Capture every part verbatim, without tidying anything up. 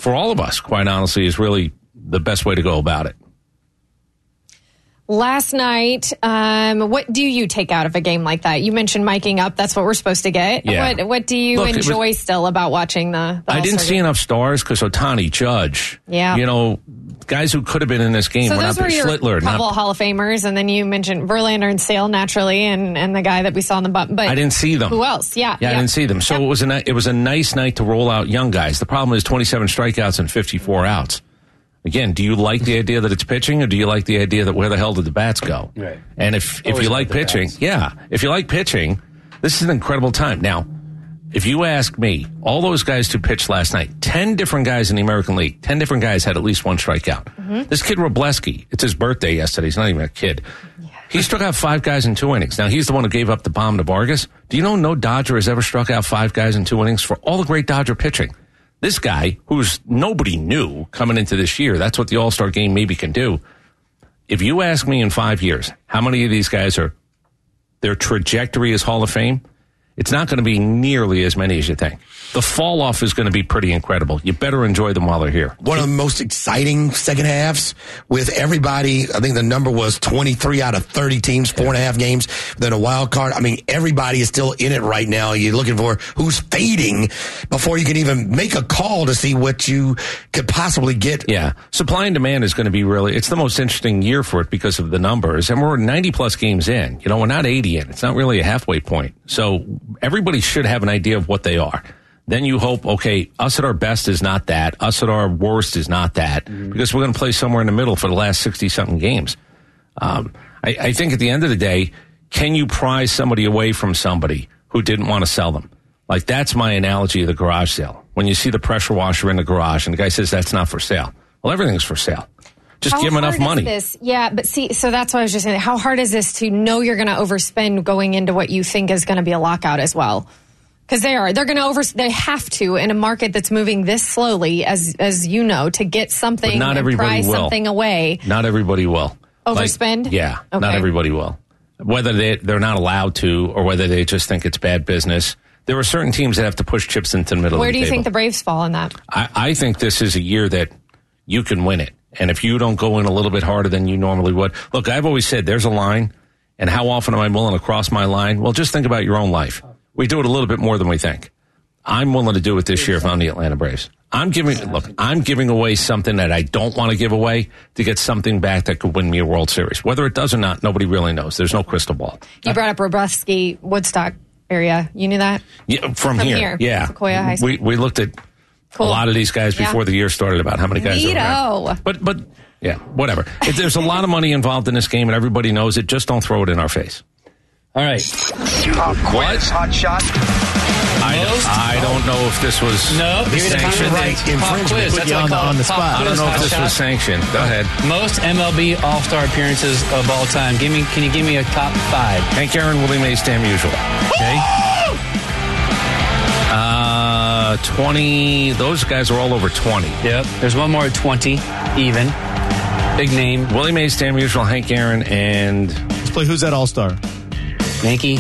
for all of us, quite honestly, is really the best way to go about it. Last night, um, what do you take out of a game like that? You mentioned miking up. That's what we're supposed to get. Yeah. What, what do you Look, enjoy was, still about watching the, the I didn't see game? enough stars because Ohtani, Judge, yeah. you know, guys who could have been in this game. So were those not, were your Schlittler, couple not, Hall of Famers, and then you mentioned Verlander and Sale naturally, and, and the guy that we saw in the button. But I didn't see them. Who else? Yeah, yeah, yeah. I didn't see them. So yep. it was a it was a nice night to roll out young guys. The problem is twenty-seven strikeouts and fifty-four outs. Again, do you like the idea that it's pitching, or do you like the idea that where the hell did the bats go? Right. And if, if Always you like pitching, bats. yeah, if you like pitching, this is an incredible time. Now, if you ask me, all those guys who pitched last night, ten different guys in the American League, ten different guys had at least one strikeout. Mm-hmm. This kid Robleski, it's his birthday yesterday. He's not even a kid. Yeah. He struck out five guys in two innings. Now, he's the one who gave up the bomb to Vargas. Do you know no Dodger has ever struck out five guys in two innings for all the great Dodger pitching? This guy, who's nobody knew coming into this year, that's what the All-Star game maybe can do. If you ask me in five years, how many of these guys are, their trajectory is Hall of Fame, it's not going to be nearly as many as you think. The fall off is going to be pretty incredible. You better enjoy them while they're here. One of the most exciting second halves with everybody. I think the number was twenty-three out of thirty teams, four and a half games, then a wild card. I mean, everybody is still in it right now. You're looking for who's fading before you can even make a call to see what you could possibly get. Yeah. Supply and demand is going to be really, it's the most interesting year for it because of the numbers. And we're ninety plus games in. You know, we're not eighty in. It's not really a halfway point. So everybody should have an idea of what they are. Then you hope, okay, us at our best is not that. Us at our worst is not that. Mm-hmm. Because we're going to play somewhere in the middle for the last sixty-something games. Um, I, I think at the end of the day, can you prize somebody away from somebody who didn't want to sell them? Like, that's my analogy of the garage sale. When you see the pressure washer in the garage and the guy says that's not for sale. Well, everything's for sale. Just how give him enough money. This? Yeah, but see, so that's what I was just saying. How hard is this to know you're going to overspend going into what you think is going to be a lockout as well? Because they are. They're going to over. They have to in a market that's moving this slowly, as as you know, to get something but not and everybody pry will. something away. Not everybody will. Overspend? Like, yeah, okay. Not everybody will. Whether they, they're not allowed to or whether they just think it's bad business. There are certain teams that have to push chips into the middle Where of the do you table. think the Braves fall in that? I, I think this is a year that you can win it. And if you don't go in a little bit harder than you normally would. Look, I've always said there's a line. And how often am I willing to cross my line? Well, just think about your own life. We do it a little bit more than we think. I'm willing to do it this year if I'm the Atlanta Braves. I'm giving, look, I'm giving away something that I don't want to give away to get something back that could win me a World Series. Whether it does or not, nobody really knows. There's no crystal ball. You brought up Robleski, Woodstock area. You knew that? Yeah, from, from here, here. yeah. Sequoia High School. We, we looked at cool. a lot of these guys before yeah. the year started about how many guys Neato. are around. But, but, yeah, whatever. If there's a lot of money involved in this game and everybody knows it, just don't throw it in our face. All right. Pop quiz, hot shot. I don't, I don't know if this was no, sanctioned. Right, pop quiz. That's on, what I on the pop spot. I don't know if this was sanctioned. Go ahead. Most M L B All-Star appearances of all time. Give me, can you give me a top five? Hank Aaron, Willie Mays, Stan Musial. Okay. Uh, twenty. Those guys are all over twenty. Yep. There's one more at twenty, even. Big name. Willie Mays, Stan Musial, Hank Aaron, and Let's play Who's That All-Star? Yankee.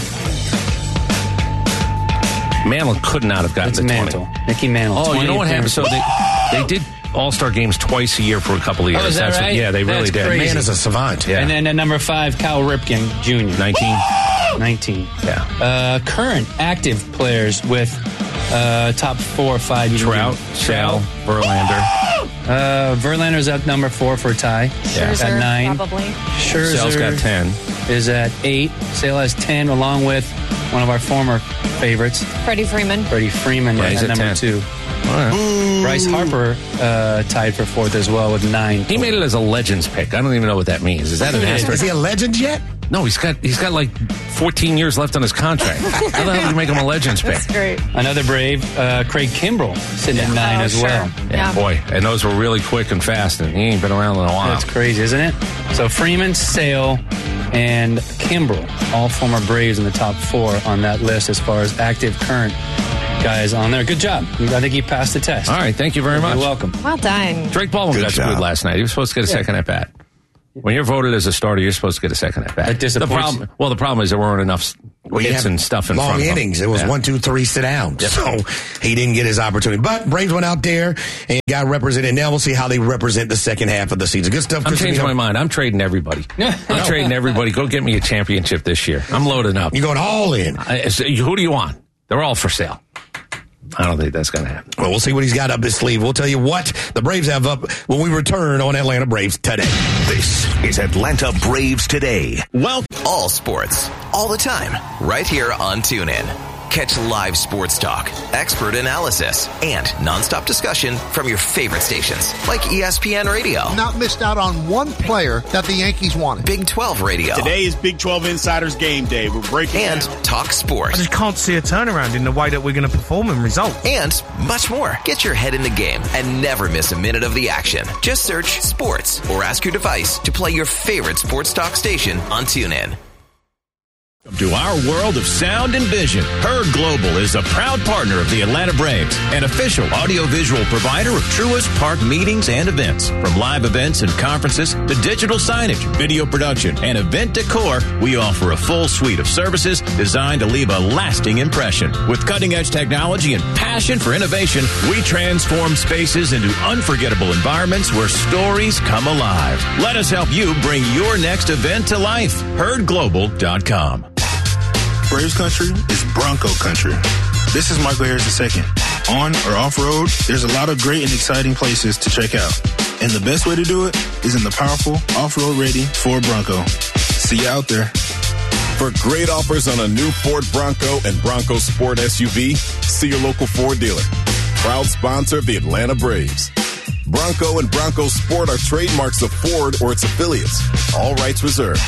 Mantle could not have gotten It's to Mantle. twenty. Mickey Mantle. Oh, you know what happened? appearances. So they they did All-Star games twice a year for a couple of years. Oh, is that That's what- right? yeah, they really That's did. crazy. Man is a savant. Yeah. And then at number five, Cal Ripken Junior nineteen. nineteen. Yeah. Uh, current active players with uh, top four or five. You can Trout, do. Sal, Verlander. Uh, Verlander's at number four for a tie. Yeah. Scherzer, At nine. probably. Scherzer Sal's got ten. is at eight. Sale has ten, along with one of our former favorites, Freddie Freeman. Freddie Freeman, Yeah, at he's at number ten. two. All right. Bryce Harper uh, tied for fourth as well with nine. He made it as a Legends pick. I don't even know what that means. Is that an Is asterisk? he a legend yet? No, he's got he's got like fourteen years left on his contract. How the hell did you make him a Legends pick? That's great. Another Brave, uh, Craig Kimbrell, sitting at nine Oh, as sure. well. Yeah, Yeah. boy, and those were really quick and fast, and he ain't been around in a while. That's crazy, isn't it? So Freeman, Sale, and Kimbrell, all former Braves in the top four on that list as far as active current guys on there. Good job. I think you passed the test. All right, thank you very much. You're welcome. Well done. Drake Baldwin Good got job. screwed last night. He was supposed to get a Yeah. second at bat. When you're voted as a starter, you're supposed to get a second at bat. That The disappoints problem, well, the problem is there weren't enough Well, he hits had and stuff in long front of him. innings. It was Yeah. one, two, three, sit down. Yep. So he didn't get his opportunity. But Braves went out there and got represented. Now we'll see how they represent the second half of the season. Good stuff, I'm Chris changing Amino. my mind. I'm trading everybody. I'm trading everybody. Go get me a championship this year. I'm loading up. You're going all in. I, so who do you want? They're all for sale. I don't think that's going to happen. Well, we'll see what he's got up his sleeve. We'll tell you what the Braves have up when we return on Atlanta Braves today. This is Atlanta Braves Today. Well, all sports, all the time, right here on TuneIn. Catch live sports talk, expert analysis, and nonstop discussion from your favorite stations, like E S P N Radio, Not missed out on one player that the Yankees wanted. Big twelve Radio, Today is Big twelve Insiders Game Day. We're breaking and down. Talk I Sports, just can't see a turnaround in the way that we're going to perform and result. and much more. Get your head in the game and never miss a minute of the action. Just search sports or ask your device to play your favorite sports talk station on TuneIn. To our world of sound and vision, Herd Global is a proud partner of the Atlanta Braves, an official audiovisual provider of Truist Park meetings and events. From live events and conferences to digital signage, video production, and event decor, we offer a full suite of services designed to leave a lasting impression. With cutting-edge technology and passion for innovation, we transform spaces into unforgettable environments where stories come alive. Let us help you bring your next event to life. herd global dot com. Braves country is Bronco country. This is Michael Harris the second. On or off-road, there's a lot of great and exciting places to check out. And the best way to do it is in the powerful off-road ready Ford Bronco. See you out there. For great offers on a new Ford Bronco and Bronco Sport S U V, see your local Ford dealer. Proud sponsor of the Atlanta Braves. Bronco and Bronco Sport are trademarks of Ford or its affiliates. All rights reserved.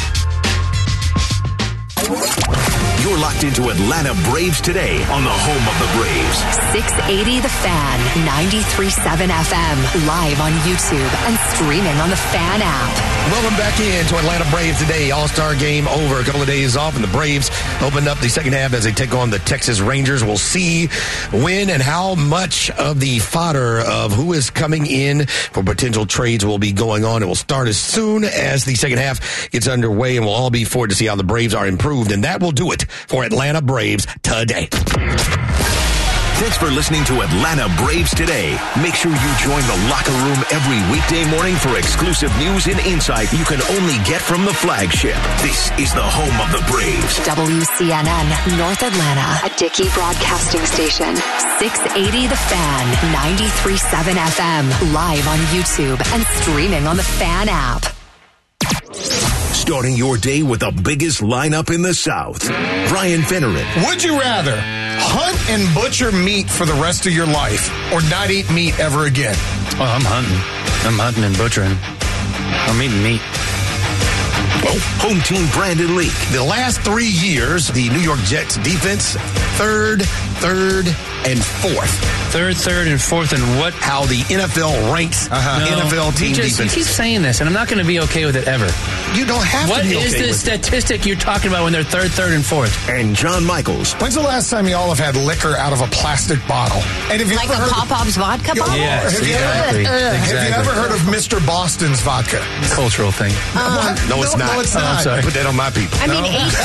You're locked into Atlanta Braves Today on the home of the Braves. six eighty The Fan, ninety-three point seven F M, live on YouTube and streaming on the Fan app. Welcome back in to Atlanta Braves Today. All-Star game over. A couple of days off, and the Braves opened up the second half as they take on the Texas Rangers. We'll see when and how much of the fodder of who is coming in for potential trades will be going on. It will start as soon as the second half gets underway, and we'll all be forward to see how the Braves are improved. And that will do it for Atlanta Braves Today. Thanks for listening to Atlanta Braves Today. Make sure you join the locker room every weekday morning for exclusive news and insight you can only get from the flagship. This is the home of the Braves. W C N N, North Atlanta, a Dickey Broadcasting Station. six eighty The Fan, ninety-three point seven F M, live on YouTube and streaming on the Fan app. Starting your day with the biggest lineup in the South. Brian Finneran. Would you rather hunt and butcher meat for the rest of your life or not eat meat ever again? Oh, I'm hunting. I'm hunting and butchering. I'm eating meat. Home team Brandon Leak. The last three years, the New York Jets defense, third, third, and fourth. Third, third, and fourth, and what? How the N F L ranks Uh-huh. N F L team you just, defense. You keep saying this, and I'm not going to be okay with it ever. You don't have What to be is okay the with statistic you're talking about when they're third, third, and fourth? And John Michaels. When's the last time y'all have had liquor out of a plastic bottle? And if you Like ever a heard Pop-Pop's vodka bottle? Yes, have, you exactly. ever, have exactly. you ever heard of Mister Boston's vodka? Cultural thing. What? No, it's not. No, it's Oh, I'm not. sorry. Put that on my people. I mean, eight.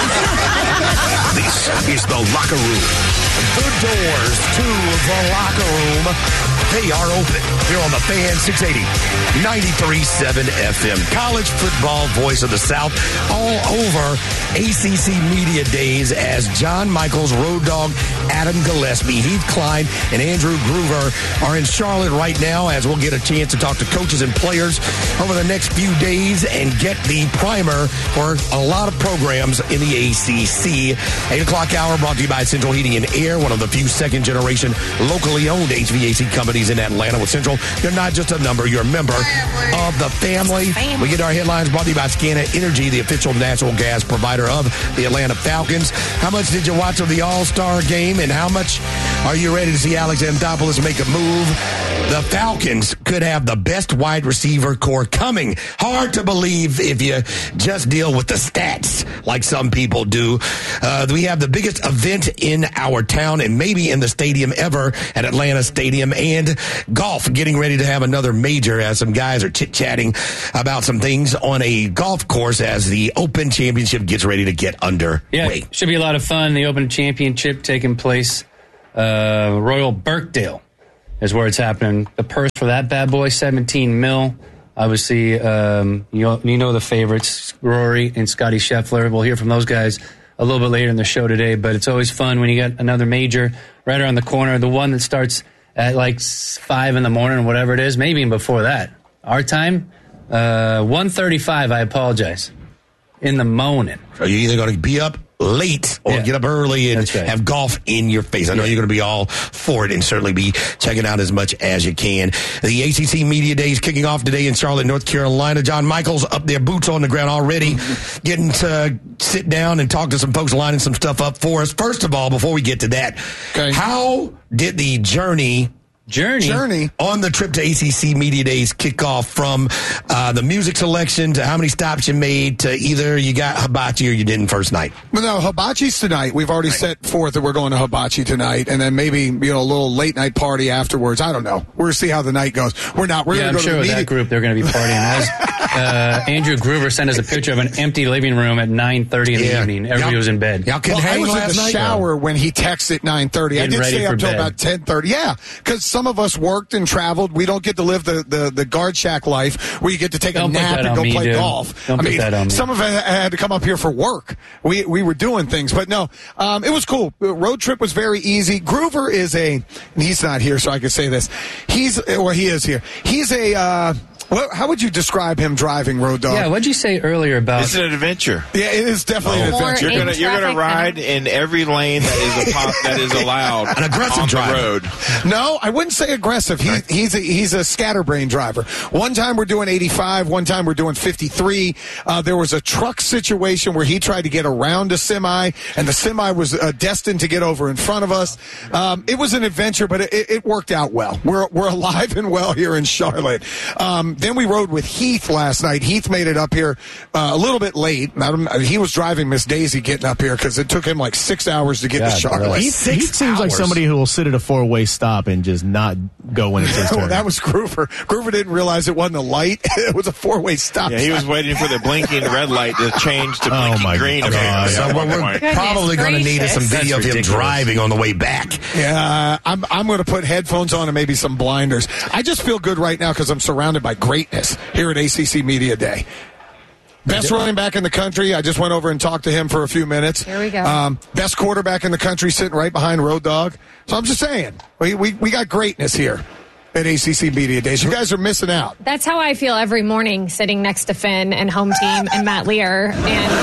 This is the locker room. The doors to the locker room, they are open here on the Fan six eighty, ninety-three point seven F M. College football voice of the South all over A C C Media Days as John Michaels, Road Dogg, Adam Gillespie, Heath Klein, and Andrew Groover are in Charlotte right now as we'll get a chance to talk to coaches and players over the next few days and get the primer for a lot of programs in the A C C. eight o'clock hour brought to you by Central Heating and Air, one of the few second-generation locally owned H V A C companies in Atlanta. With Central, you're not just a number, you're a member of the family. We get our headlines brought to you by Scana Energy, the official natural gas provider of the Atlanta Falcons. How much did you watch of the All-Star game, and how much are you ready to see Alex Anthopoulos make a move The Falcons could have the best wide receiver core coming. Hard to believe if you just deal with the stats like some people do. Uh, we have the biggest event in our town and maybe in the stadium ever at Atlanta Stadium, and golf getting ready to have another major as some guys are chit-chatting about some things on a golf course as the Open Championship gets ready to get underway. Yeah, should be a lot of fun. The Open Championship taking place, uh, Royal Birkdale is where it's happening. The purse for that bad boy, seventeen mil. Obviously, um, you know, you know the favorites, Rory and Scotty Scheffler. We'll hear from those guys a little bit later in the show today, but it's always fun when you get another major right around the corner, the one that starts at like five in the morning or whatever it is, maybe even before that. Our time, uh, one thirty-five, I apologize, in the morning. So you're either going to be up late or Yeah. get up early and That's right. have golf in your face. I know Yeah. you're going to be all for it and certainly be checking out as much as you can. The A C C Media Days kicking off today in Charlotte, North Carolina. John Michaels up there, boots on the ground already, getting to sit down and talk to some folks, lining some stuff up for us. First of all, before we get to that, Okay. how did the journey Journey. Journey. on the trip to A C C Media Days kick off, from uh, the music selection to how many stops you made to either you got hibachi or you didn't first night? Well, no, hibachi's tonight. We've already set forth that we're going to hibachi tonight, and then maybe, you know, a little late night party afterwards. I don't know. We're going to see how the night goes. We're not. We're Yeah, going I'm to go sure to with the that media. group they're going to be partying. As, uh, Andrew Gruber sent us a picture of an empty living room at nine thirty in the Yeah. evening. Everybody Y'all- was in bed. Y'all couldn't Well, I hang was in last the night? shower when he texted nine thirty. I Getting did ready stay for up till bed. about ten thirty. Yeah, because some of us worked and traveled. We don't get to live the, the, the guard shack life where you get to take Don't a put nap that and on go me, play dude. golf. Don't I put mean, that on me. some of us had to come up here for work. We we were doing things, but no, um, it was cool. The road trip was very easy. Groover is a, and he's not here, so I can say this. He's, well, he is here. He's a, uh, what, how would you describe him driving, Road Dogg? Yeah, what'd you say earlier about? It's an adventure. Yeah, it is definitely an More adventure. You're gonna in you're gonna traffic ride in every lane that is a pop, that is allowed. An aggressive on driver. the road. No, I wouldn't say aggressive. He, he's a, he's a scatterbrain driver. One time we're doing eighty-five. One time we're doing fifty-three. Uh, there was a truck situation where he tried to get around a semi, and the semi was uh, destined to get over in front of us. Um, it was an adventure, but it, it worked out well. We're we're alive and well here in Charlotte. Um, then we rode with Heath last night. Heath made it up here uh, a little bit late. I don't, he was driving Miss Daisy getting up here because it took him like six hours to get God to Charlotte. He, he seems like somebody who will sit at a four-way stop and just not go when it's his Oh, turn. that was Groover. Groover didn't realize it wasn't a light. It was a four-way stop. Yeah, he was waiting for the blinking red light to change to blinking my green. God. apparently, So at one we're point. Goodness probably going to need some gracious. video of That's him ridiculous. driving on the way back. Yeah, I'm, I'm going to put headphones on and maybe some blinders. I just feel good right now because I'm surrounded by greatness here at A C C Media Day. Best running back in the country. I just went over and talked to him for a few minutes. Here we go. Um, best quarterback in the country sitting right behind Road Dogg. So I'm just saying, we, we, we got greatness here at A C C Media Days. You guys are missing out. That's how I feel every morning sitting next to Finn and home team and Matt Lear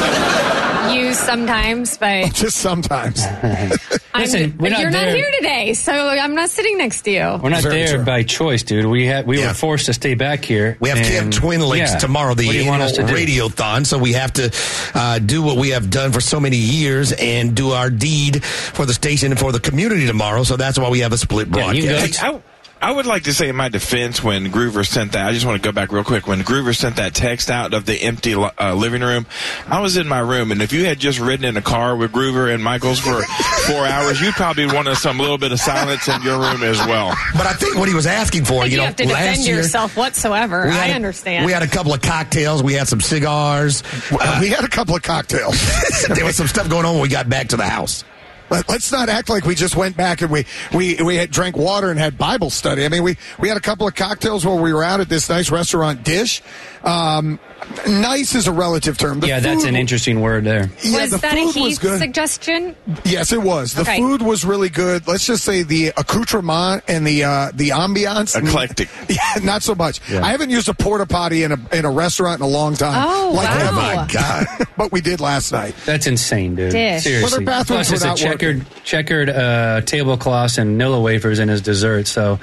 and you sometimes, but Just sometimes. I'm, Listen, we're but not you're not there. here today, so I'm not sitting next to you. We're not Very there true. by choice, dude. We had we Yeah. were forced to stay back here. We have Camp and- Twin Lakes yeah. tomorrow, the What do you want us to annual do? radiothon. So we have to uh, do what we have done for so many years and do our deed for the station and for the community tomorrow. So that's why we have a split Yeah, you broadcast. can go- I, I would like to say in my defense when Groover sent that, I just want to go back real quick. When Groover sent that text out of the empty uh, living room, I was in my room, and if you had just ridden in a car with Groover and Michaels for four hours, you'd probably wanted some little bit of silence in your room as well. But I think what he was asking for, Like you you know, have to last defend year, yourself whatsoever. we had I a- understand. We had a couple of cocktails. We had some cigars. Uh, we had a couple of cocktails. There was some stuff going on when we got back to the house. Let, let's not act like we just went back and we we we had drank water and had Bible study. I mean, we we had a couple of cocktails while we were out at this nice restaurant Dish. Um, nice is a relative term. The Yeah, that's food- an interesting word there. Yeah, was the that a food was Heath good. suggestion? Yes, it was. The Okay. food was really good. Let's just say the accoutrement and the uh, the ambiance. Eclectic. Yeah, not so much. I haven't used a porta potty in a in a restaurant in a long time. Oh, like wow. that. Oh, my God. But we did last night. That's insane, dude. Dish. Seriously. Well, their bathrooms Plus, it's were a not checkered, checkered uh, tablecloths and Nilla wafers in his dessert. So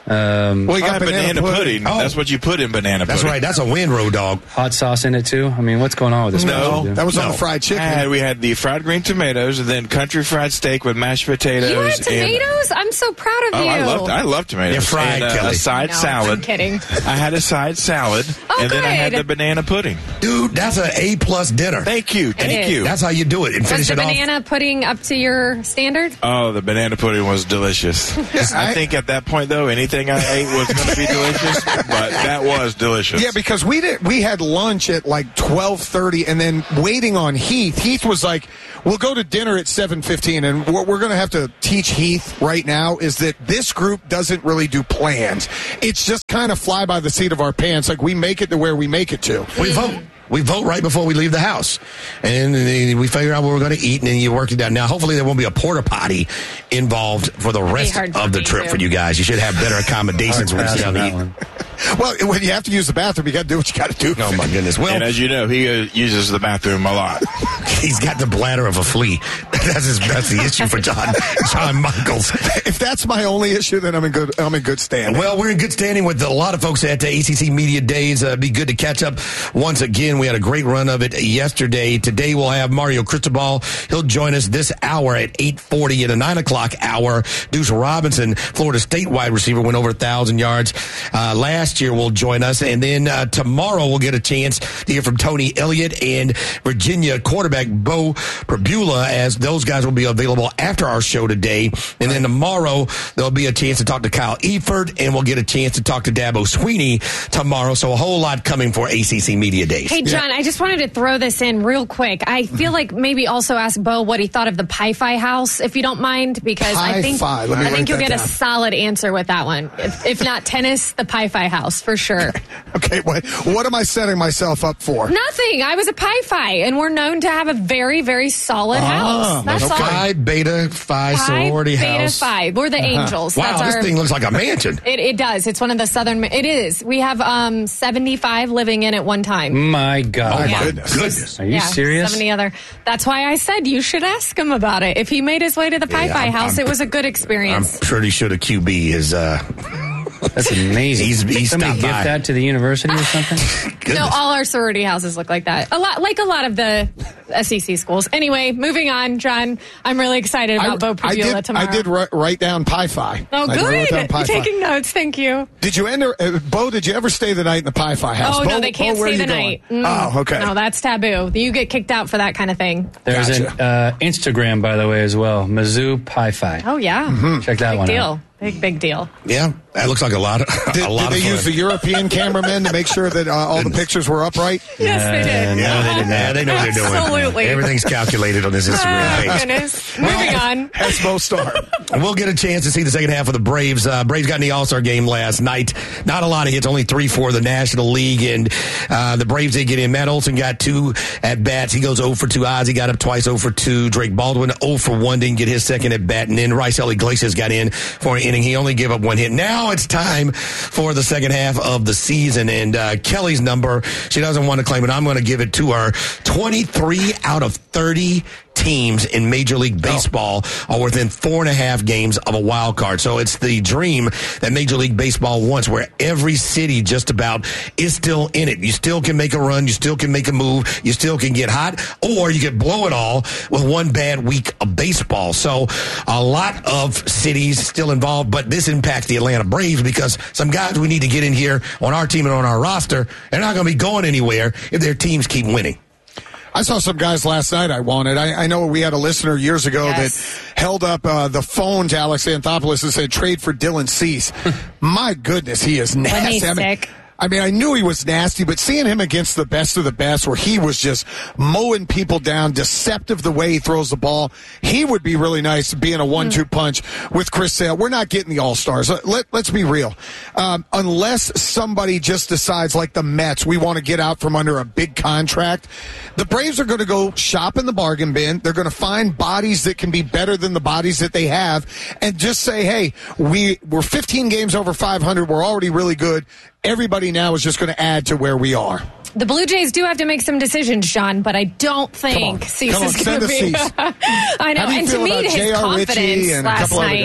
Um, well, you got oh, banana, banana pudding. pudding. Oh. That's what you put in banana pudding. That's right. That's a Winrow dog. Hot sauce in it, too? I mean, what's going on with this? No. That was no. on the fried chicken. Had, we had the fried green tomatoes and then country fried steak with mashed potatoes. You had tomatoes? And, I'm so proud of oh, you. I love, I love tomatoes. They're fried, and, uh, a side no, salad. I'm kidding. I had a side salad, oh, and good. then I had the banana pudding. Dude, that's an A-plus dinner. Thank you. Thank you. That's how you do it. And finish was the it banana off. pudding up to your standard? Oh, the banana pudding was delicious. I, I think at that point, though, anything I ate was going to be delicious, but that was delicious. Yeah, because we did. We had lunch at like twelve thirty, and then waiting on Heath. Heath was like, "We'll go to dinner at seven fifteen," and what we're going to have to teach Heath right now is that this group doesn't really do plans. It's just kind of fly by the seat of our pants. Like we make it to where we make it to. We vote. We vote right before we leave the house. And then we figure out what we're going to eat, and then you work it down. Now, hopefully there won't be a porta potty involved for the rest of the trip too. For you guys. You should have better accommodations when you sit down to eat. One. Well, when you have to use the bathroom, you got to do what you got to do. Oh, my goodness. Well, and as you know, he uh, uses the bathroom a lot. He's got the bladder of a flea. That's his, that's the issue for John John Michaels. If that's my only issue, then I'm in good I'm in good standing. Well, we're in good standing with a lot of folks at the A C C Media Days. Uh, be good to catch up once again. We had a great run of it yesterday. Today we'll have Mario Cristobal. He'll join us this hour at eight forty at a nine o'clock hour. Deuce Robinson, Florida State wide receiver, went over one thousand yards uh, last year, will join us. And then uh, tomorrow we'll get a chance to hear from Tony Elliott and Virginia quarterback Bo Prabula, as those guys will be available after our show today. And then tomorrow there'll be a chance to talk to Kyle Eford, and we'll get a chance to talk to Dabo Sweeney tomorrow. So a whole lot coming for A C C Media Days. Hey, John, yeah. I just wanted to throw this in real quick. I feel like maybe also ask Bo what he thought of the Pi-Fi house, if you don't mind, because Pi-Fi. I think I think you'll get down. a solid answer with that one. If, if not tennis, the Pi-Fi house for sure. Okay, what, what am I setting myself up for? Nothing. I was a Pi-Fi, and we're known to have a very, very solid ah, house. That's okay. all. Phi Beta Phi sorority Beta, house. Phi. We're the uh-huh. angels. Wow, That's this our, thing looks like a mansion. It, it does. It's one of the southern. It is. We have um, seventy-five living in at one time. My God. Oh, yeah. my goodness. goodness. Are you yeah, serious? seventy other. That's why I said you should ask him about it. If he made his way to the yeah, Pi-Fi I'm, house, I'm, it was a good experience. I'm pretty sure the Q B is... Uh, That's amazing. He's, he's Somebody gift by. that to the university or something? No, all our sorority houses look like that. A lot, like a lot of the S E C schools. Anyway, moving on, John. I'm really excited about I, Bo Prabula I did, tomorrow. I did write, write down Pi-Fi. Oh, I good. You're taking notes. Thank you. Did you enter, uh, Bo? Did you ever stay the night in the Pi-Fi house? Oh Bo, no, they can't Bo, stay the night. Mm. Oh, okay. No, that's taboo. You get kicked out for that kind of thing. There's Gotcha. an uh, Instagram, by the way, as well. Mizzou Pi-Fi. Oh yeah, mm-hmm. Check that big one deal. out. Big big deal. Yeah, that looks like a lot of Did, a lot did they of use fun. the European cameramen to make sure that uh, all the pictures were upright? Yes, they did. Yeah, they, did yeah, they know what they're doing. Absolutely. Everything's calculated on this Instagram Oh, page. goodness. Moving on. That's Bo Star. We'll get a chance to see the second half of the Braves. Uh, Braves got in the All-Star game last night. Not a lot of hits, only three for the National League. And uh, the Braves did get in. Matt Olson got two at-bats. He goes oh for two. Ozzie got up twice, oh for two. Drake Baldwin, oh for one, didn't get his second at-bat. And then Raisel Iglesias got in for an inning. He only gave up one hit. Now it's time for the second half of the season. And uh, Kelly's number, she doesn't want to claim it. I'm going to give it to her. twenty-three out of thirty teams in Major League Baseball are within four and a half games of a wild card. So it's the dream that Major League Baseball wants, where every city just about is still in it. You still can make a run. You still can make a move. You still can get hot, or you could blow it all with one bad week of baseball. So a lot of cities still involved, but this impacts the Atlanta Braves because some guys we need to get in here on our team and on our roster, they're not going to be going anywhere if their teams keep winning. I saw some guys last night I wanted. I, I know we had a listener years ago yes. that held up uh, the phone to Alex Anthopoulos and said, trade for Dylan Cease. My goodness, he is nasty. When he's I mean, sick. I mean, I knew he was nasty, but seeing him against the best of the best, where he was just mowing people down, deceptive the way he throws the ball, he would be really nice being a one two mm. punch with Chris Sale. We're not getting the All-Stars. Let, let's be real. Um, unless somebody just decides, like the Mets, we want to get out from under a big contract, the Braves are going to go shop in the bargain bin. They're going to find bodies that can be better than the bodies that they have and just say, hey, we, we're fifteen games over five hundred. We're already really good. Everybody now is just going to add to where we are. The Blue Jays do have to make some decisions, John, but I don't think Cease is going to be. I know, How do you and feel to me, about his J R confidence Ritchie and a last couple other night. guys?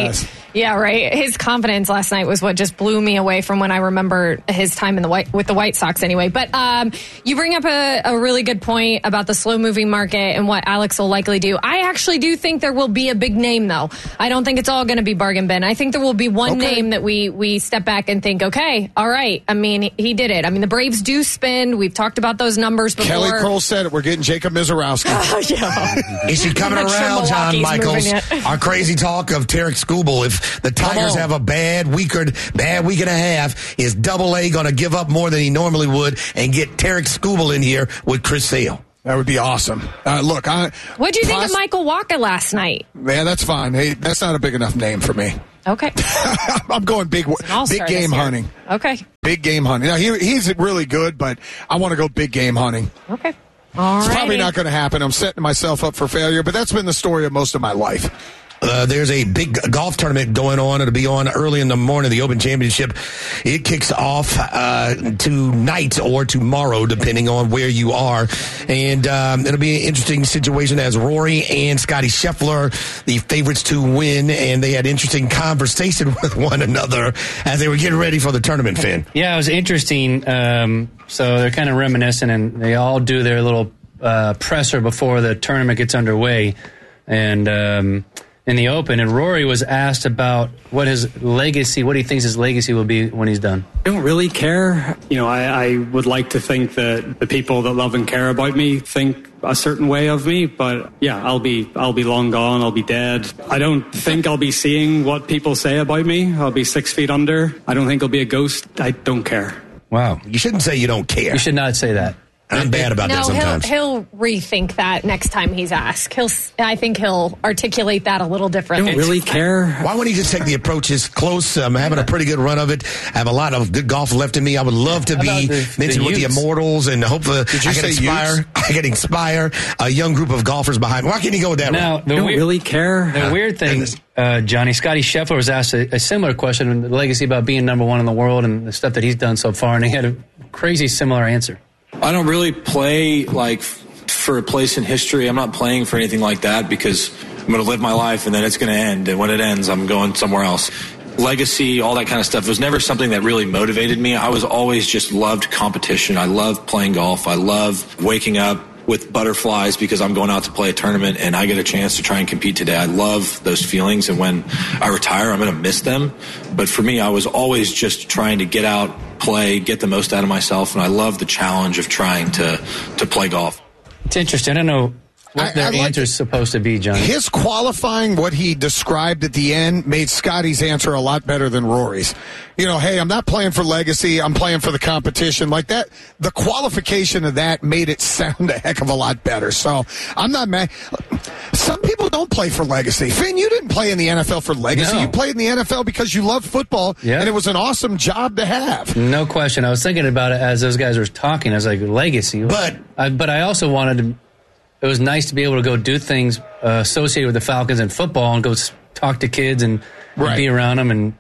Yeah, right. His confidence last night was what just blew me away from when I remember his time in the White with the White Sox anyway. But um, you bring up a, a really good point about the slow-moving market and what Alex will likely do. I actually do think there will be a big name, though. I don't think it's all going to be bargain bin. I think there will be one Okay. name that we we step back and think, okay, all right. I mean, he did it. I mean, the Braves do spend. We've talked about those numbers before. Kelly Kroll said it. We're getting Jacob Mizorowski. Oh, yeah. Is she coming I'm not sure around, John Milwaukee's Michaels? moving yet. Our crazy talk of Tarek Skubal. If the Tigers on. have a bad week or bad week and a half, is Double A going to give up more than he normally would and get Tarek Skubal in here with Chris Sale? That would be awesome. Uh, look, I, What do you think poss- of Michael Walker last night? Man, that's fine. Hey, that's not a big enough name for me. Okay. I'm going big, all-star big game this year. hunting. Okay. Big game hunting. Now he, he's really good, but I want to go big game hunting. Okay. All It's right. probably not going to happen. I'm setting myself up for failure, but that's been the story of most of my life. Uh, there's a big golf tournament going on. It'll be on early in the morning. The Open Championship. It kicks off uh, tonight or tomorrow, depending on where you are. And um, it'll be an interesting situation as Rory and Scotty Scheffler, the favorites to win, and they had interesting conversation with one another as they were getting ready for the tournament, Finn. Yeah, it was interesting. Um, so they're kind of reminiscent, and they all do their little uh, presser before the tournament gets underway. And um, in the Open, and Rory was asked about what his legacy, what he thinks his legacy will be when he's done. I don't really care. You know, I, I would like to think that the people that love and care about me think a certain way of me, but yeah, I'll be I'll be long gone. I'll be dead. I don't think I'll be seeing what people say about me. I'll be six feet under. I don't think I'll be a ghost. I don't care. Wow. You shouldn't say you don't care. You should not say that. I'm bad about no, that sometimes. he'll he'll rethink that next time he's asked. He'll, I think he'll articulate that a little differently. Really care. Why wouldn't he just take the approach is close? I'm having a pretty good run of it. I have a lot of good golf left in me. I would love to How be about the- mentioned the with the Utes? Immortals, and hopefully I you can say inspire. Utes? I can inspire a young group of golfers behind me. Why can't he go with that? Now, route? the I don't weird, really care. the weird thing, uh, Johnny, Scotty Scheffler was asked a, a similar question, the legacy about being number one in the world and the stuff that he's done so far, and he had a crazy similar answer. I don't really play like f- for a place in history. I'm not playing for anything like that because I'm going to live my life and then it's going to end. And when it ends, I'm going somewhere else. Legacy, all that kind of stuff. It was never something that really motivated me. I was always just loved competition. I love playing golf. I love waking up with butterflies because I'm going out to play a tournament and I get a chance to try and compete today. I love those feelings, and when I retire, I'm going to miss them. But for me, I was always just trying to get out, play, get the most out of myself, and I love the challenge of trying to to play golf. It's interesting. I don't know what I- their I like answer is supposed to be, Johnny. His qualifying, what he described at the end, made Scotty's answer a lot better than Rory's. You know, hey, I'm not playing for legacy. I'm playing for the competition. Like that, the qualification of that made it sound a heck of a lot better. So I'm not mad. Some people don't play for legacy. Finn, you didn't play in the N F L for legacy. No. You played in the N F L because you love football, Yeah. and it was an awesome job to have. No question. I was thinking about it as those guys were talking. I was like, legacy. But I, but I also wanted to. It was nice to be able to go do things uh, associated with the Falcons and football, and go s- talk to kids and, and Right. be around them and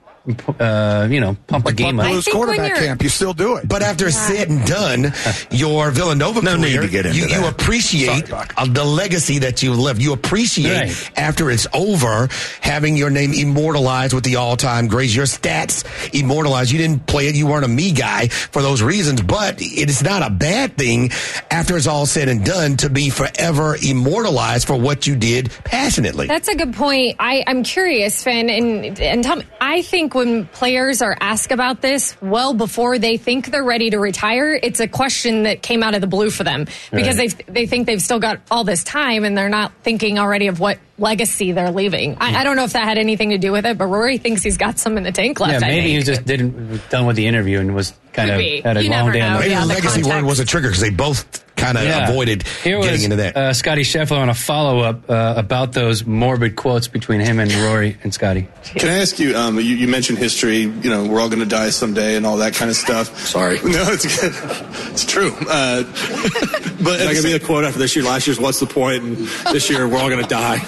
uh, you know pump a game up. Blues think when quarterback you're- camp, you still do it. But after it's said and done, your Villanova No need career, to get into you, you that. appreciate Sorry, Buck. uh, the legacy that you left. You appreciate Right. after it's over having your name immortalized with the all-time greats, your stats immortalized. You didn't play it. You weren't a me guy for those reasons, but it is not a bad thing after it's all said and done to be forever immortalized for what you did passionately. That's a good point. I, I'm curious, Finn, and and tell me. I think when players are asked about this well before they think they're ready to retire, it's a question that came out of the blue for them because Right. they they think they've still got all this time and they're not thinking already of what legacy they're leaving. I, I don't know if that had anything to do with it, but Rory thinks he's got some in the tank left. Yeah, I maybe he think. just didn't done with the interview and was kind Could of be. had a You long never day. on know. the- Maybe yeah, the the legacy word context. was a trigger because they both kind of Yeah. avoided Here getting was, into that. Uh, Scotty Scheffler on a follow up uh, about those morbid quotes between him and Rory and Scotty. Can I ask you, um, you, you mentioned history, you know, we're all going to die someday and all that kind of stuff. Sorry. No, it's good. It's true. Uh, but That could be a quote after this year. Last year's "What's the point?" and this year we're all going to die.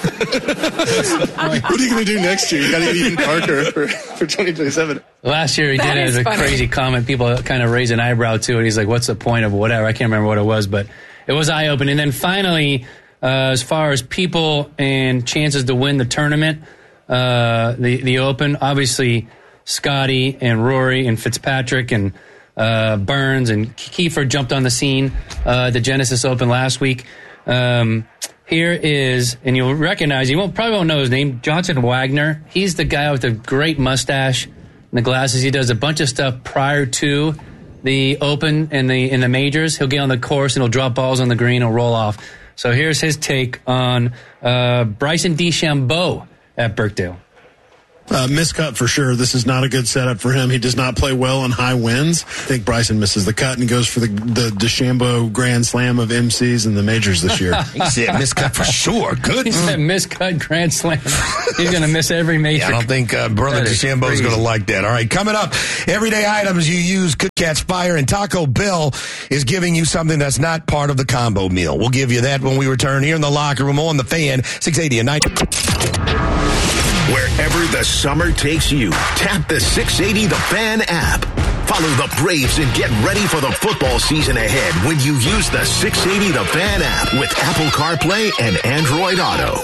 what are you going to do next year? You got to get even darker for, for twenty twenty-seven. Last year he That did it is as a funny. crazy comment. People kind of raised an eyebrow to it. He's like, what's the point of whatever? I can't remember what it was, but it was eye-opening. And then finally, uh, as far as people and chances to win the tournament, uh, the the Open. Obviously, Scotty and Rory and Fitzpatrick and uh, Burns and Kiefer jumped on the scene uh, at the Genesis Open last week. Um, here is, and you'll recognize, you won't probably won't know his name, Johnson Wagner. He's the guy with the great mustache and the glasses. He does a bunch of stuff prior to the Open and the in the majors. He'll get on the course and he'll drop balls on the green and roll off. So here's his take on uh, Bryson DeChambeau at Birkdale. Uh, miscut for sure. This is not a good setup for him. He does not play well on high winds. I think Bryson misses the cut and goes for the, the DeChambeau Grand Slam of M Cs in the majors this year. He said miscut for sure. Good. He said miscut Grand Slam. He's going to miss every major. Yeah, I don't think uh, Brother DeChambeau is going to like that. All right, coming up, everyday items you use could catch fire, and Taco Bell is giving you something that's not part of the combo meal. We'll give you that when we return here in the locker room on the Fan, six eighty and nine. Wherever the summer takes you, tap the six eighty The Fan app. Follow the Braves and get ready for the football season ahead when you use the six eighty The Fan app with Apple CarPlay and Android Auto.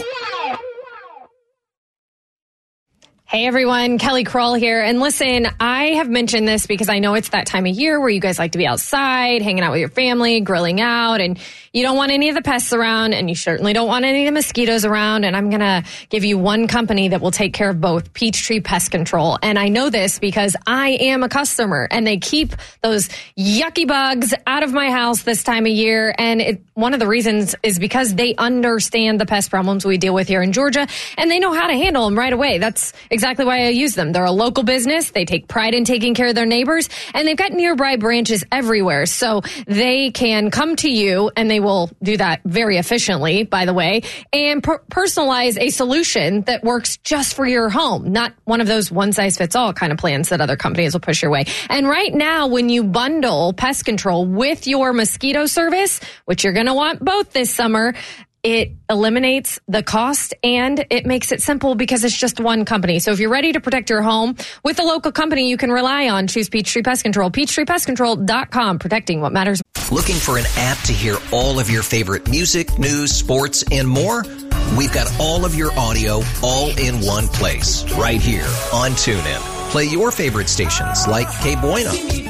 Hey everyone, Kelly Kroll here. And listen, I have mentioned this because I know it's that time of year where you guys like to be outside, hanging out with your family, grilling out, and you don't want any of the pests around, and you certainly don't want any of the mosquitoes around. And I'm going to give you one company that will take care of both, Peachtree Pest Control. And I know this because I am a customer, and they keep those yucky bugs out of my house this time of year. And it, one of the reasons is because they understand the pest problems we deal with here in Georgia, and they know how to handle them right away. That's exactly why I use them. They're a local business. They take pride in taking care of their neighbors, and they've got nearby branches everywhere. So they can come to you, and they will do that very efficiently, by the way, and per- personalize a solution that works just for your home, not one of those one-size-fits-all kind of plans that other companies will push your way. And right now, when you bundle pest control with your mosquito service, which you're going to want both this summer, it eliminates the cost and it makes it simple because it's just one company. So if you're ready to protect your home with a local company you can rely on, choose Peachtree Pest Control. Peachtree Pest Control dot com, protecting what matters. Looking for an app to hear all of your favorite music, news, sports, and more? We've got all of your audio all in one place, right here on TuneIn. Play your favorite stations like K Bueno,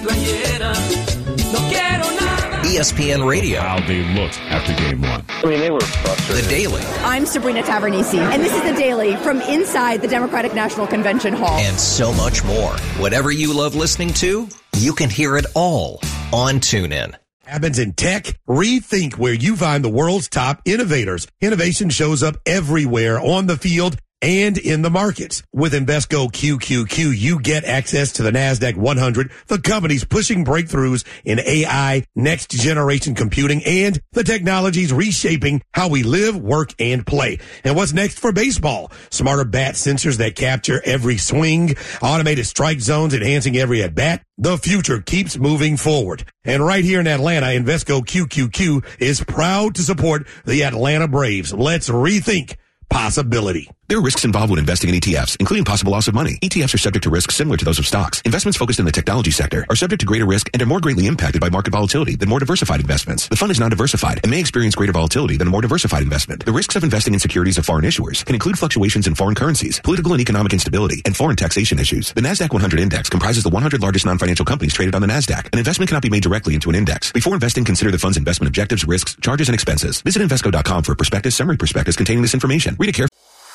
E S P N Radio. How they looked after game one. I mean, they were frustrated. The Daily. I'm Sabrina Tavernisi, and this is The Daily from inside the Democratic National Convention Hall. And so much more. Whatever you love listening to, you can hear it all on TuneIn. Happens in tech? Rethink where you find the world's top innovators. Innovation shows up everywhere on the field and in the markets. With Invesco Q Q Q, you get access to the NASDAQ one hundred, the companies pushing breakthroughs in A I, next generation computing, and the technologies reshaping how we live, work, and play. And what's next for baseball? Smarter bat sensors that capture every swing, automated strike zones enhancing every at-bat. The future keeps moving forward. And right here in Atlanta, Invesco Q Q Q is proud to support the Atlanta Braves. Let's rethink possibility. There are risks involved when investing in E T Fs, including possible loss of money. E T Fs are subject to risks similar to those of stocks. Investments focused in the technology sector are subject to greater risk and are more greatly impacted by market volatility than more diversified investments. The fund is non-diversified and may experience greater volatility than a more diversified investment. The risks of investing in securities of foreign issuers can include fluctuations in foreign currencies, political and economic instability, and foreign taxation issues. The NASDAQ one hundred Index comprises the one hundred largest non-financial companies traded on the NASDAQ. An investment cannot be made directly into an index. Before investing, consider the fund's investment objectives, risks, charges, and expenses. Visit Invesco dot com for a prospectus, summary prospectus containing this information. Read it carefully.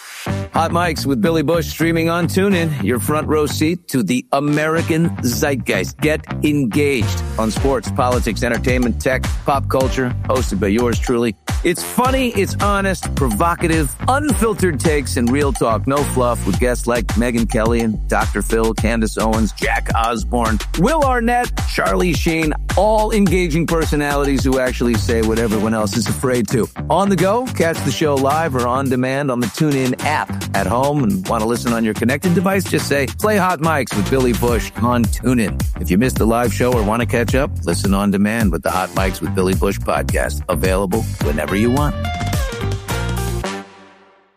Hot Mics with Billy Bush streaming on TuneIn. Your front row seat to the American zeitgeist. Get engaged on sports, politics, entertainment, tech, pop culture. Hosted by yours truly. It's funny, it's honest, provocative, unfiltered takes, and real talk. No fluff with guests like Megyn Kelly and Doctor Phil, Candace Owens, Jack Osborne, Will Arnett, Charlie Sheen. All engaging personalities who actually say what everyone else is afraid to. On the go, catch the show live or on demand on the TuneIn app. At home and want to listen on your connected device, just say, play Hot Mics with Billy Bush on TuneIn. If you missed the live show or want to catch up, listen on demand with the Hot Mics with Billy Bush podcast. Available whenever you want.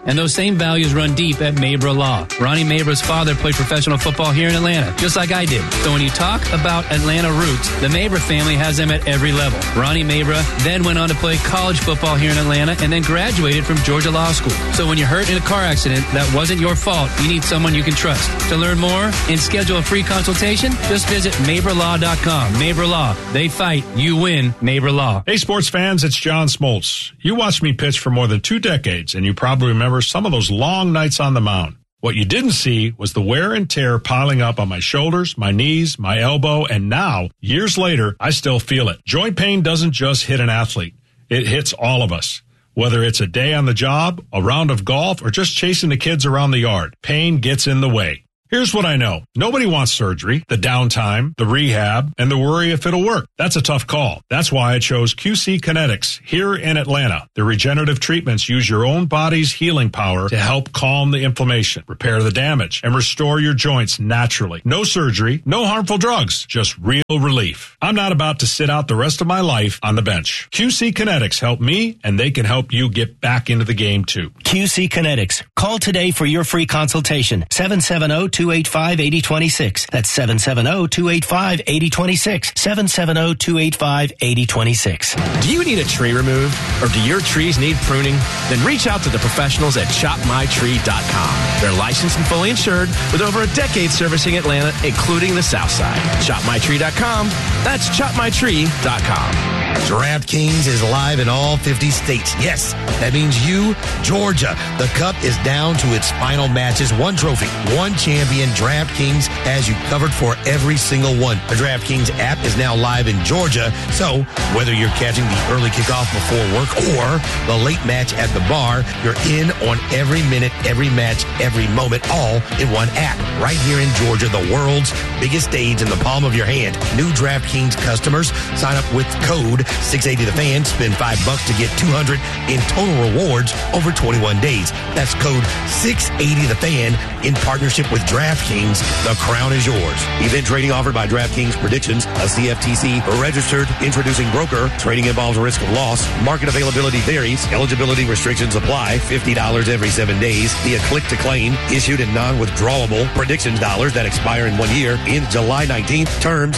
And those same values run deep at Mabra Law. Ronnie Mabra's father played professional football here in Atlanta, just like I did. So when you talk about Atlanta roots, the Mabra family has them at every level. Ronnie Mabra then went on to play college football here in Atlanta and then graduated from Georgia Law School. So when you're hurt in a car accident that wasn't your fault, you need someone you can trust. To learn more and schedule a free consultation, just visit Mabra Law dot com. Mabra Law. They fight. You win. Mabra Law. Hey, sports fans, it's John Smoltz. You watched me pitch for more than two decades, and you probably remember some of those long nights on the mound. What you didn't see was the wear and tear piling up on my shoulders, my knees, my elbow, and now, years later, I still feel it. Joint pain doesn't just hit an athlete. It hits all of us. Whether it's a day on the job, a round of golf, or just chasing the kids around the yard, pain gets in the way. Here's what I know. Nobody wants surgery, the downtime, the rehab, and the worry if it'll work. That's a tough call. That's why I chose Q C Kinetics here in Atlanta. The regenerative treatments use your own body's healing power to help calm the inflammation, repair the damage, and restore your joints naturally. No surgery, no harmful drugs, just real relief. I'm not about to sit out the rest of my life on the bench. Q C Kinetics help me, and they can help you get back into the game too. Q C Kinetics. Call today for your free consultation. seven seven zero, two eight five, eight zero two six. That's seven seven zero, two eight five, eight zero two six. seven seven zero, two eight five, eight zero two six. Do you need a tree removed, or do your trees need pruning? Then reach out to the professionals at chop my tree dot com. They're licensed and fully insured with over a decade servicing Atlanta, including the South Side. chop my tree dot com. That's chop my tree dot com. DraftKings is live in all fifty states. Yes, that means you, Georgia. The Cup is down to its final matches. One trophy, one champion. DraftKings has you covered for every single one. The DraftKings app is now live in Georgia, so whether you're catching the early kickoff before work or the late match at the bar, you're in on every minute, every match, every moment, all in one app. Right here in Georgia, the world's biggest stage in the palm of your hand. New DraftKings customers sign up with code six eighty the fan, spend five bucks to get two hundred in total rewards over twenty-one days. That's code six eighty the fan in partnership with DraftKings. The crown is yours. Event trading offered by DraftKings Predictions, a C F T C registered introducing broker. Trading involves risk of loss. Market availability varies. Eligibility restrictions apply. fifty dollars every seven days. Be a click to claim. Issued in non-withdrawable predictions dollars that expire in one year. In July nineteenth. Terms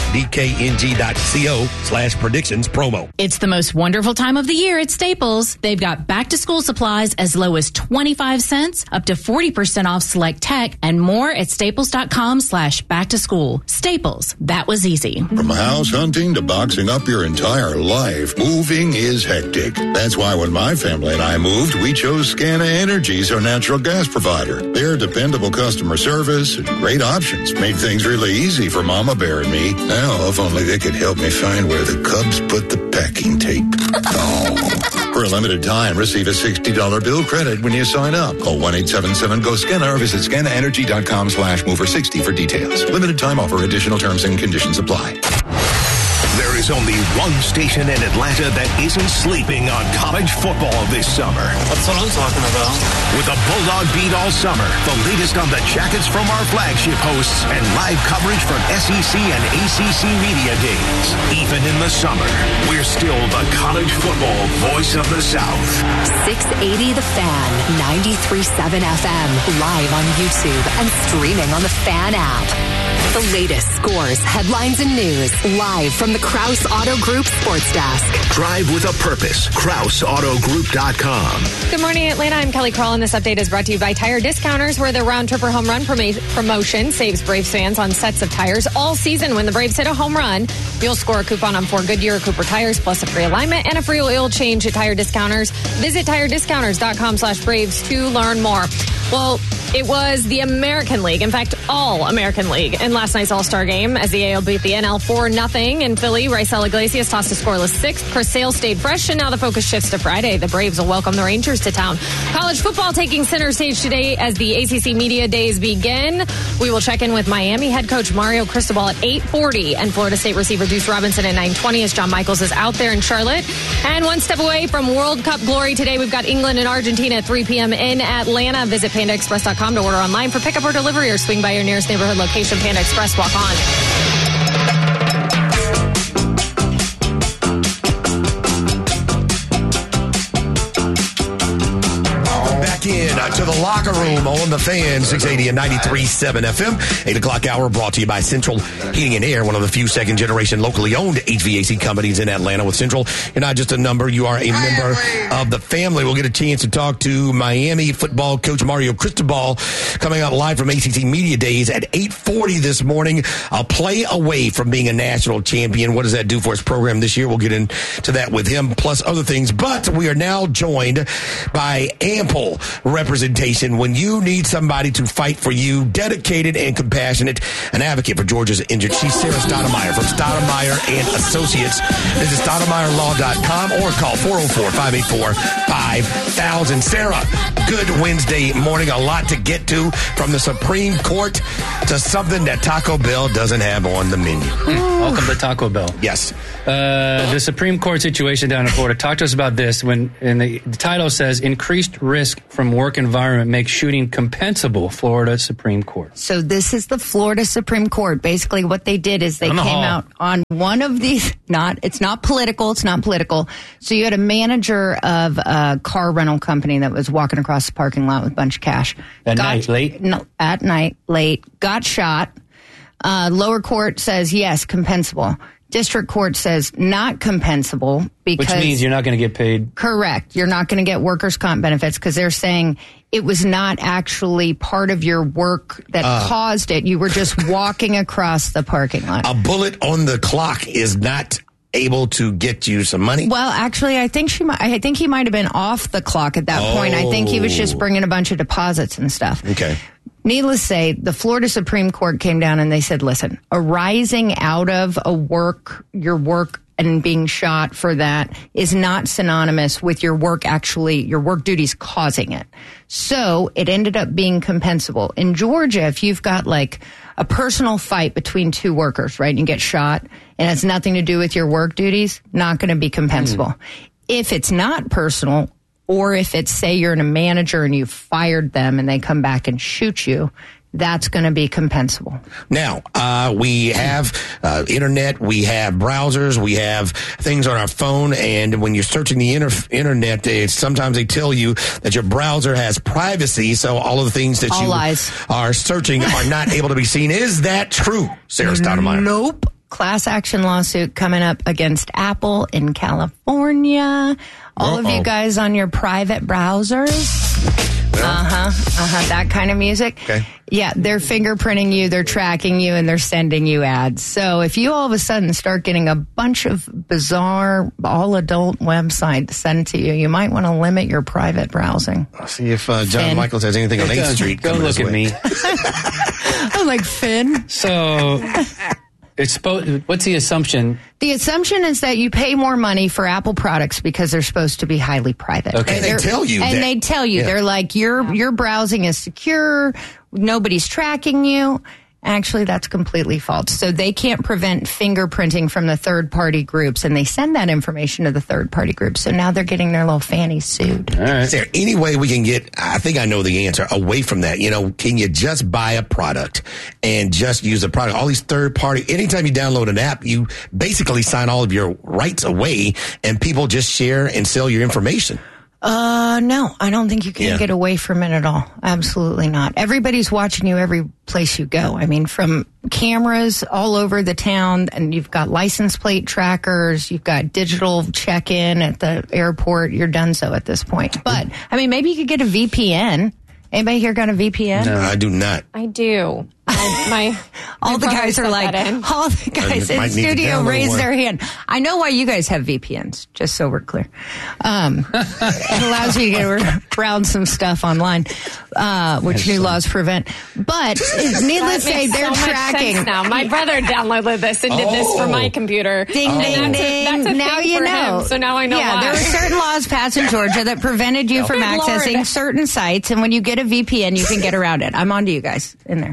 dkng.co slash predictions promo. It's the most wonderful time of the year at Staples. They've got back-to-school supplies as low as twenty-five cents, up to forty percent off select tech, and more at staples.com slash back-to-school. Staples, that was easy. From house hunting to boxing up your entire life, moving is hectic. That's why when my family and I moved, we chose Scana Energy as our natural gas provider. Their dependable customer service and great options made things really easy for Mama Bear and me. Now, if only they could help me find where the Cubs put the packing tape. Oh. For a limited time, receive a sixty dollars bill credit when you sign up. Call one eight seven seven go scana or visit scana energy dot com slash mover sixty for details. Limited time offer. Additional terms and conditions apply. There is only one station in Atlanta that isn't sleeping on college football this summer. That's what I'm talking about. With a Bulldog beat all summer, the latest on the Jackets from our flagship hosts, and live coverage from S E C and A C C media days. Even in the summer, we're still the college football voice of the South. six eighty The Fan, ninety-three point seven F M, live on YouTube and streaming on the Fan app. The latest scores, headlines, and news, live from the Krause Auto Group Sports Desk. Drive with a purpose. Krause Auto Group dot com. Good morning, Atlanta. I'm Kelly Crawl, and this update is brought to you by Tire Discounters, where the round tripper home run prom- promotion saves Braves fans on sets of tires all season. When the Braves hit a home run, you'll score a coupon on four Goodyear Cooper tires, plus a free alignment and a free oil change at Tire Discounters. Visit tire discounters dot com slash Braves to learn more. Well, it was the American League, in fact, all American League, in last night's All-Star game as the A L beat the N L four nothing in Philly. Raisel Iglesias tossed a scoreless sixth. Chris Sale stayed fresh, and now the focus shifts to Friday. The Braves will welcome the Rangers to town. College football taking center stage today as the A C C Media Days begin. We will check in with Miami head coach Mario Cristobal at eight forty and Florida State receiver Deuce Robinson at nine twenty as John Michaels is out there in Charlotte. And one step away from World Cup glory today, we've got England and Argentina at three p.m. in Atlanta. Visit panda express dot com to order online for pickup or delivery, or swing by your nearest neighborhood location. Panda Express, walk on. Back in to the locker room on the Fan, six eighty and ninety-three point seven F M. eight o'clock hour brought to you by Central Heating and Air, one of the few second-generation locally owned H V A C companies in Atlanta. With Central, you're not just a number, you are a member of the family. We'll get a chance to talk to Miami football coach Mario Cristobal coming up live from A C C Media Days at eight forty this morning. A play away from being a national champion. What does that do for his program this year? We'll get into that with him, plus other things. But we are now joined by ample representation when you need somebody to fight for you, dedicated and compassionate, an advocate for Georgia's injured. She's Sarah Stoudemire from Stoudemire and Associates. Visit Stoudemire Law dot com or call four oh four, five eight four, five thousand. Sarah, good Wednesday morning. A lot to get to, from the Supreme Court to something that Taco Bell doesn't have on the menu. Welcome to Taco Bell. Yes. Uh, the Supreme Court situation down in Florida. Talk to us about this. When and the, the title says, increased risk from work environment makes shooting compensable. Florida Supreme Court. So this is the Florida Supreme Court. Basically what they did is they On the came hall. out on one of these, not, it's not political, it's not political. So you had a manager of a car rental company that was walking across the parking lot with a bunch of cash. At Got- night, late? No, at night, late, got shot. Uh, lower court says yes, compensable. District court says not compensable because... Which means you're not going to get paid. Correct. You're not going to get workers' comp benefits because they're saying it was not actually part of your work that Uh. caused it. You were just walking across the parking lot. A bullet on the clock is not able to get you some money. Well, actually, I think she. Might, I think he might have been off the clock at that point. I think he was just bringing a bunch of deposits and stuff. Okay. Needless to say, the Florida Supreme Court came down and they said, listen, arising out of a work, your work and being shot for that is not synonymous with your work actually, your work duties causing it. So it ended up being compensable. In Georgia, if you've got like a personal fight between two workers, right, and you get shot and it's nothing to do with your work duties, not going to be compensable. Mm. If it's not personal, or if it's, say, you're in a manager and you fired them and they come back and shoot you, that's going to be compensable. Now, uh, we have uh, internet, we have browsers, we have things on our phone, and when you're searching the inter- internet, it's, sometimes they tell you that your browser has privacy, so all of the things that All you lies. are searching are not able to be seen. Is that true, Sarah Stoudemire? Nope. Class action lawsuit coming up against Apple in California. All of Uh-oh. you guys on your private browsers. Uh-huh. Uh-huh. That kind of music. Okay. Yeah, they're fingerprinting you, they're tracking you, and they're sending you ads. So if you all of a sudden start getting a bunch of bizarre, all-adult websites sent to you, you might want to limit your private browsing. I'll see if uh, John Finn. Michaels has anything on eighth Street. Go coming look his at way. me. I'm like, Finn? So it's supposed. What's the assumption? The assumption is that you pay more money for Apple products because they're supposed to be highly private. Okay. And they They're- tell you And that- they tell you. Yeah. They're like, your your browsing is secure. Nobody's tracking you. Actually, that's completely false. So they can't prevent fingerprinting from the third-party groups, and they send that information to the third-party groups. So now they're getting their little fannies sued. All right. Is there any way we can get, I think I know the answer, away from that? You know, can you just buy a product and just use a product? All these third party, anytime you download an app, you basically sign all of your rights away and people just share and sell your information. Uh, no, I don't think you can Yeah. get away from it at all. Absolutely not. Everybody's watching you every place you go. I mean, from cameras all over the town, and you've got license plate trackers, you've got digital check-in at the airport. You're done so at this point. But, I mean, maybe you could get a V P N. Anybody here got a V P N? No, I do not. I do. I, my all my the brother guys are set like, that in. all the guys I in might need to studio download raise one. their hand. I know why you guys have V P Ns, just so we're clear. Um, it allows you to get around some stuff online, uh, which new laws prevent. But needless to That say, makes they're so much tracking. sense now. My brother downloaded this and did this for my computer. Ding, And ding, that's a- ding. that's a now thing you for know. him, so now I know Yeah, why. there were certain laws passed in Georgia that prevented you from Good accessing Lord. certain sites, and when you get a V P N, you can get around it. I'm on to you guys in there. Well, Just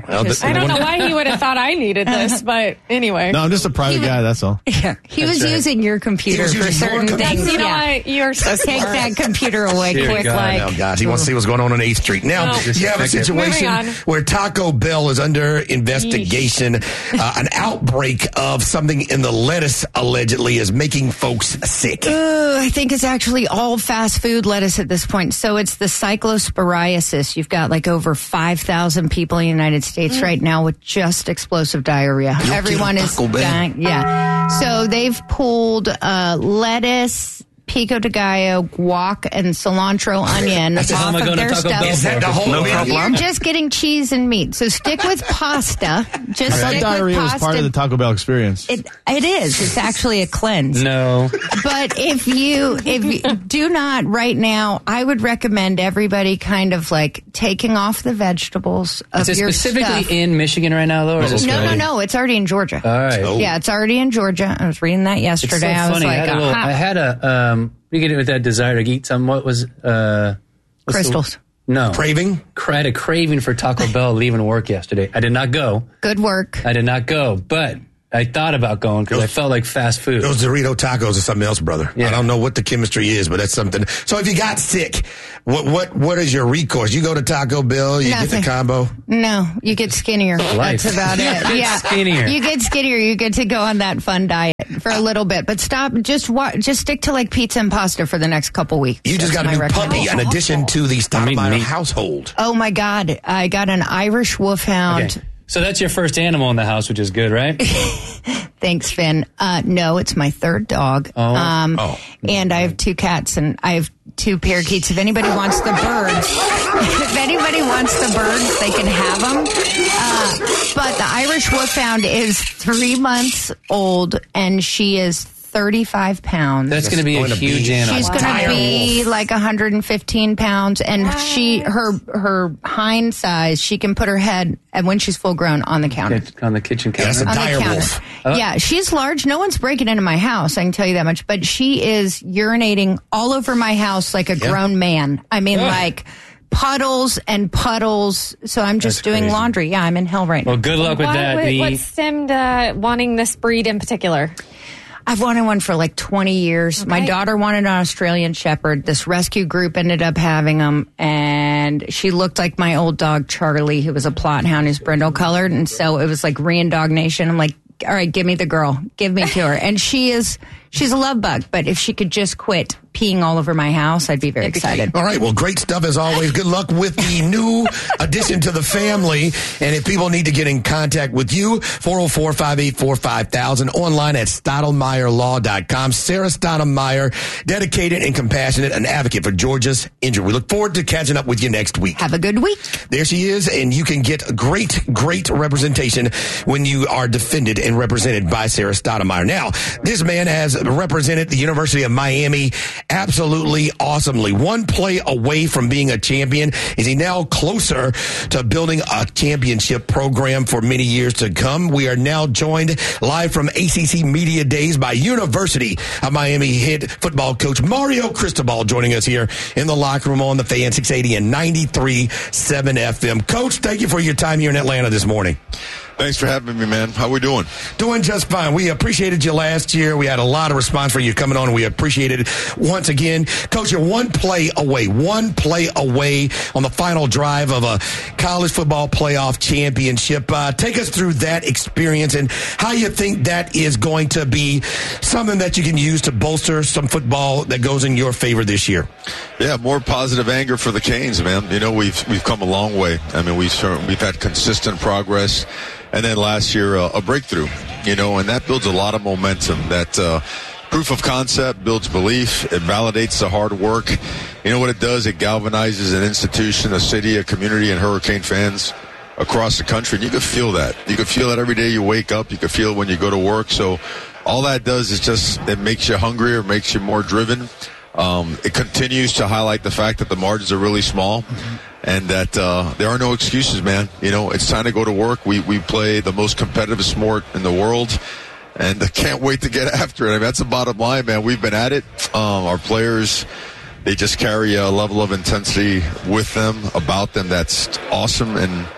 I don't know why he would have thought I needed this, but anyway. No, I'm just a private guy, that's all. Yeah, he That's was right. using your computer for certain things. You know Yeah. what? You're so Take smart. that computer away Dear quick, God, like. now, guys, he wants to see what's going on on eighth Street. Now, No. you have a situation Moving on. where Taco Bell is under investigation. Uh, an outbreak of something in the lettuce allegedly is making folks sick. Uh, I think it's actually all fast food lettuce at this point. So it's the cyclosporiasis. You've got like over five thousand people in the United States right now with just explosive diarrhea. You'll Everyone get a is Taco Bell. dying. Yeah. So they've pulled uh, lettuce, pico de gallo, guac, and cilantro onion That's off how am I of going to their Taco stuff. Bell Is that for? the whole- No You're problem. You're just getting cheese and meat. So stick with pasta. Just I thought stick diarrhea with was pasta. part of the Taco Bell experience. It it is. It's actually a cleanse. No. But if you if you do not right now, I would recommend everybody kind of like taking off the vegetables of Is it your specifically stuff. in Michigan right now, though? Or is it No, no, still- no. It's already in Georgia. All right. Oh. Yeah, it's already in Georgia. I was reading that It's yesterday. so I was funny. I like, had a, little, aha. I had a um, you get it with that desire to eat some. What was uh, what's the- Crystals. no Craving? I had a craving for Taco Bell leaving work yesterday. I did not go. Good work. I did not go, but I thought about going because I felt like fast food. Those Dorito tacos are something else, brother. Yeah. I don't know what the chemistry is, but that's something. So if you got sick, what what what is your recourse? You go to Taco Bell, you Nothing. get the combo. No, you get skinnier. Life. That's about You it. get Yeah, skinnier. You get skinnier. You get to go on that fun diet for a little bit, but stop. Just wa- just stick to like pizza and pasta for the next couple weeks. You just That's got a my new puppy in recommendation. addition to the I mean, Stoudemire me. household. Oh my God! I got an Irish Wolfhound. Okay. So that's your first animal in the house, which is good, right? Thanks, Finn. Uh, no, it's my third dog. Oh. Um, Oh. And I have two cats and I have two parakeets. If anybody wants the birds, if anybody wants the birds, they can have them. Uh, but the Irish Wolfhound is three months old and she is thirty-five pounds. That's going to be a going to huge be- animal. She's going to Dire be wolf. like one hundred fifteen pounds, and she her her hind size. She can put her head, and when she's full grown, on the counter. on the kitchen counter. Yes, a On the dire counter. wolf. Oh. Yeah, she's large. No one's breaking into my house. I can tell you that much. But she is urinating all over my house like a Yeah. grown man. I mean, Ugh. like puddles and puddles. So I'm just That's doing crazy. laundry. Yeah, I'm in hell right Well, now. good luck with What, that. what, The- what stemmed uh, wanting this breed in particular? I've wanted one for like twenty years. My Okay. daughter wanted an Australian Shepherd. This rescue group ended up having them, and she looked like my old dog Charlie, who was a plot hound, who's brindle colored, and so it was like Rian Dog Nation. I'm like, all right, give me the girl, give me to her, and she is she's a love bug. But if she could just quit peeing all over my house, I'd be very excited. All right. Well, great stuff as always. Good luck with the new addition to the family. And if people need to get in contact with you, four oh four, five eight four, five thousand, online at Stoudemire Law dot com. Sarah Stoudemire, dedicated and compassionate, an advocate for Georgia's injured. We look forward to catching up with you next week. Have a good week. There she is, and you can get great, great representation when you are defended and represented by Sarah Stoudemire. Now, this man has represented the University of Miami absolutely awesomely. One play away from being a champion. Is he now closer to building a championship program for many years to come? We are now joined live from A C C Media Days by University of Miami head football coach Mario Cristobal, joining us here in the locker room on the Fan six eighty and ninety-three point seven F M. Coach, thank you for your time here in Atlanta this morning. Thanks for having me, man. How we doing? Doing just fine. We appreciated you last year. We had a lot of response for you coming on. We appreciate it once again. Coach, you're one play away, one play away on the final drive of a college football playoff championship. Uh, take us through that experience and how you think that is going to be something that you can use to bolster some football that goes in your favor this year. Yeah, more positive anger for the Canes, man. You know, we've we've come a long way. I mean, we've we've had consistent progress. And then last year, uh, a breakthrough, you know, and that builds a lot of momentum. That uh, proof of concept builds belief. It validates the hard work. You know what it does? It galvanizes an institution, a city, a community, and Hurricane fans across the country. And you can feel that. You can feel that every day you wake up. You can feel it when you go to work. So all that does is just, it makes you hungrier, makes you more driven. Um, it continues to highlight the fact that the margins are really small. Mm-hmm. And that uh, there are no excuses, man. You know, it's time to go to work. We we play the most competitive sport in the world, and I can't wait to get after it. I mean, that's the bottom line, man. We've been at it. Um, our players, they just carry a level of intensity with them, about them, that's awesome. And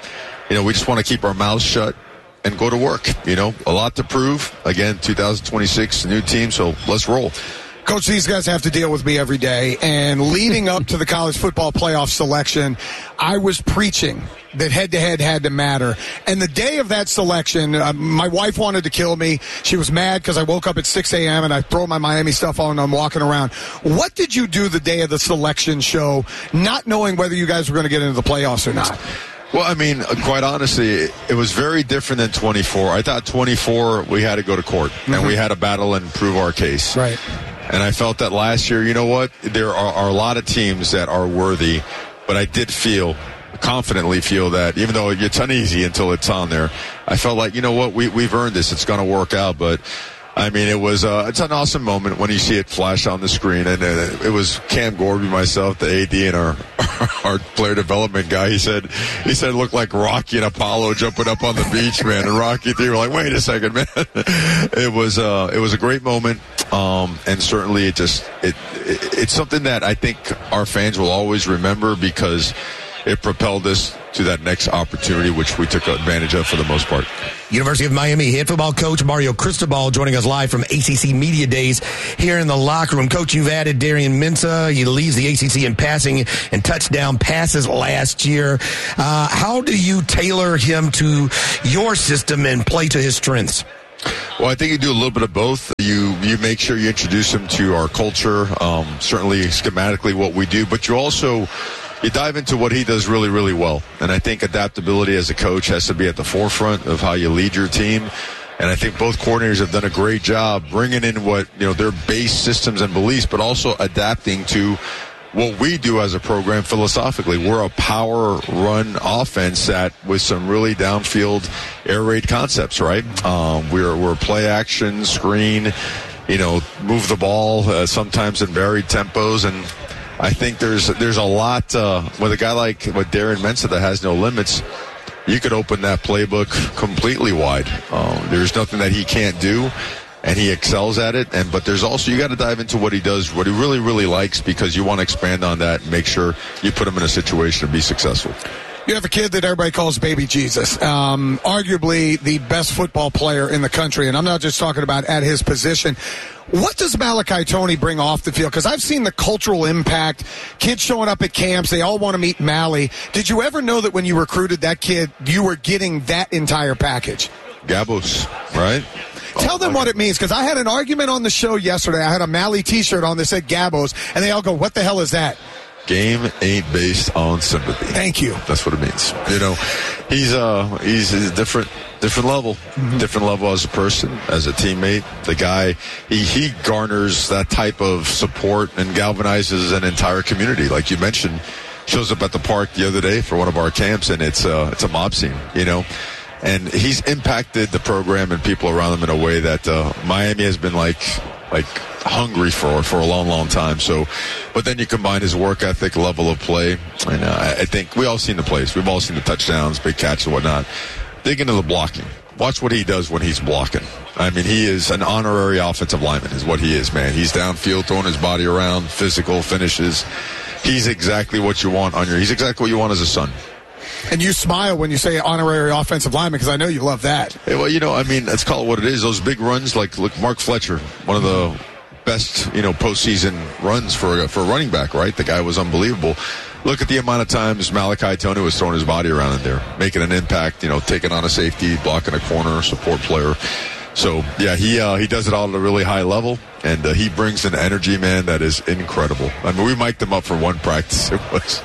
you know, we just want to keep our mouths shut and go to work. You know, a lot to prove. Again, two thousand twenty-six, new team, so let's roll. Coach, these guys have to deal with me every day. And leading up to the college football playoff selection, I was preaching that head-to-head had to matter. And the day of that selection, uh, my wife wanted to kill me. She was mad because I woke up at six a.m. and I throw my Miami stuff on and I'm walking around. What did you do the day of the selection show, not knowing whether you guys were going to get into the playoffs or not? Well, I mean, quite honestly, it was very different than twenty-four. I thought twenty-four, we had to go to court, mm-hmm. and we had to battle and prove our case. Right. And I felt that last year, you know what? There are, are a lot of teams that are worthy, but I did feel, confidently feel that, even though it's uneasy until it's on there, I felt like, you know what? We, we've earned this. It's going to work out, but... I mean, it was uh, it's an awesome moment when you see it flash on the screen, and uh, it was Cam Gorby, myself, the A D, and our our player development guy. He said he said it looked like Rocky and Apollo jumping up on the beach, man. And Rocky three were like, wait a second, man. It was uh, it was a great moment, um, and certainly it just it, it it's something that I think our fans will always remember because it propelled us to that next opportunity, which we took advantage of for the most part. University of Miami head football coach Mario Cristobal joining us live from A C C Media Days here in the locker room. Coach, you've added Darian Mensah. He leads the A C C in passing and touchdown passes last year. Uh, how do you tailor him to your system and play to his strengths? Well, I think you do a little bit of both. You you make sure you introduce him to our culture, um, certainly schematically what we do, but you also... You dive into what he does really, really well. And I think adaptability as a coach has to be at the forefront of how you lead your team. And I think both coordinators have done a great job bringing in what, you know, their base systems and beliefs, but also adapting to what we do as a program philosophically. We're a power run offense that with some really downfield air raid concepts, right? Um, we're, we're play action, screen, you know, move the ball, uh, sometimes in varied tempos. And I think there's there's a lot uh, with a guy like with Darian Mensah that has no limits. You could open that playbook completely wide. Um, there's nothing that he can't do, and he excels at it. And but there's also you got to dive into what he does, what he really really likes, because you want to expand on that and make sure you put him in a situation to be successful. You have a kid that everybody calls Baby Jesus, um, arguably the best football player in the country, and I'm not just talking about at his position. What does Malachi Toney bring off the field? Because I've seen the cultural impact, kids showing up at camps, they all want to meet Mally. Did you ever know that when you recruited that kid, you were getting that entire package? Gabos, right? Tell them what it means, because I had an argument on the show yesterday. I had a Mally T-shirt on that said Gabos, and they all go, what the hell is that? Game ain't based on sympathy. Thank you. That's what it means. You know, he's uh he's a different different level, mm-hmm. different level as a person, as a teammate. The guy he he garners that type of support and galvanizes an entire community. Like you mentioned, shows up at the park the other day for one of our camps, and it's uh it's a mob scene. You know. And he's impacted the program and people around him in a way that uh, Miami has been like like hungry for for a long, long time. So, but then you combine his work ethic, level of play, and uh, I think we all seen the plays. We've all seen the touchdowns, big catch and whatnot. Dig into the blocking. Watch what he does when he's blocking. I mean, he is an honorary offensive lineman is what he is, man. He's downfield, throwing his body around, physical, finishes. He's exactly what you want on your – he's exactly what you want as a son. And you smile when you say honorary offensive lineman, because I know you love that. Hey, well, you know, I mean, let's call it what it is. Those big runs, like look, Mark Fletcher, one of the best, you know, postseason runs for for a running back, right? The guy was unbelievable. Look at the amount of times Malachi Toney was throwing his body around in there, making an impact, you know, taking on a safety, blocking a corner, support player. So, yeah, he uh, he does it all at a really high level, and uh, he brings an energy, man, that is incredible. I mean, we mic'd him up for one practice. It was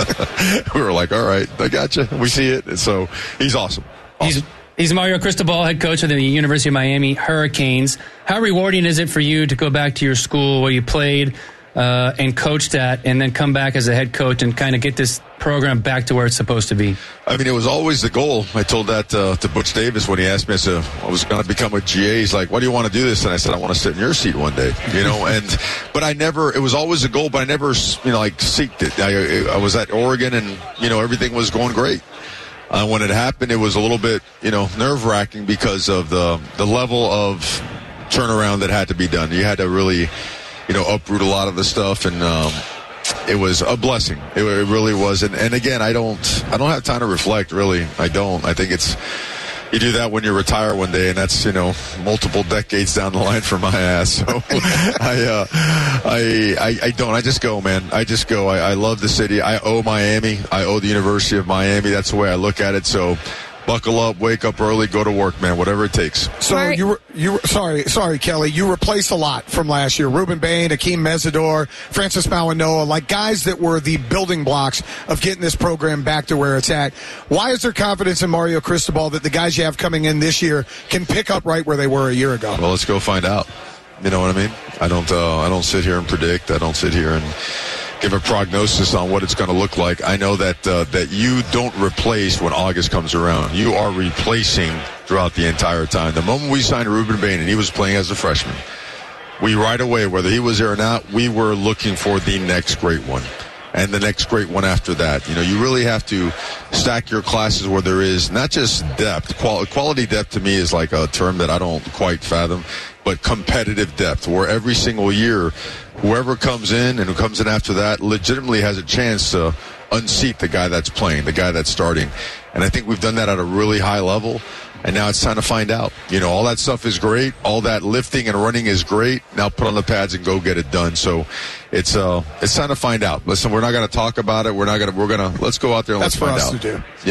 we were like, all right, I got you. We see it. And so he's awesome. awesome. He's he's Mario Cristobal, head coach of the University of Miami Hurricanes. How rewarding is it for you to go back to your school where you played uh, and coached at, and then come back as a head coach and kind of get this program back to where it's supposed to be? I mean, it was always the goal. I told that uh, to Butch Davis when he asked me, I said, I was going to become a G A. He's like, why do you want to do this? And I said, I want to sit in your seat one day, you know, and, but I never, it was always a goal, but I never, you know, like seeked it. I, I was at Oregon and, you know, everything was going great. Uh, when it happened, it was a little bit, you know, nerve wracking because of the, the level of turnaround that had to be done. You had to really, you know, uproot a lot of the stuff, and, um, it was a blessing. It, it really was. And, and again, I don't, I don't have time to reflect. Really, I don't. I think it's. You do that when you retire one day, and that's, you know, multiple decades down the line for my ass. So I, uh, I, I, I don't. I just go, man. I just go. I, I love the city. I owe Miami. I owe the University of Miami. That's the way I look at it. So buckle up, wake up early, go to work, man, whatever it takes. So Sorry. you were, you were, sorry, sorry, Kelly, you replaced a lot from last year. Ruben Bain, Akeem Mesidor, Francis Mawanoa, like guys that were the building blocks of getting this program back to where it's at. Why is there confidence in Mario Cristobal that the guys you have coming in this year can pick up right where they were a year ago? Well, let's go find out. You know what I mean? I don't, uh, I don't sit here and predict. I don't sit here and give a prognosis on what it's going to look like. I know that uh, that you don't replace when August comes around. You are replacing throughout the entire time. The moment we signed Ruben Bain and he was playing as a freshman, we right away, whether he was there or not, we were looking for the next great one. And the next great one after that. You know, you really have to stack your classes where there is not just depth. Qual- quality depth to me is like a term that I don't quite fathom, but competitive depth, where every single year, whoever comes in and who comes in after that legitimately has a chance to unseat the guy that's playing, the guy that's starting. And I think we've done that at a really high level. And now it's time to find out. You know, all that stuff is great. All that lifting and running is great. Now put on the pads and go get it done. So it's uh, it's time to find out. Listen, we're not going to talk about it. We're not going to. We're going to. Let's go out there and That's let's for find us out. To do.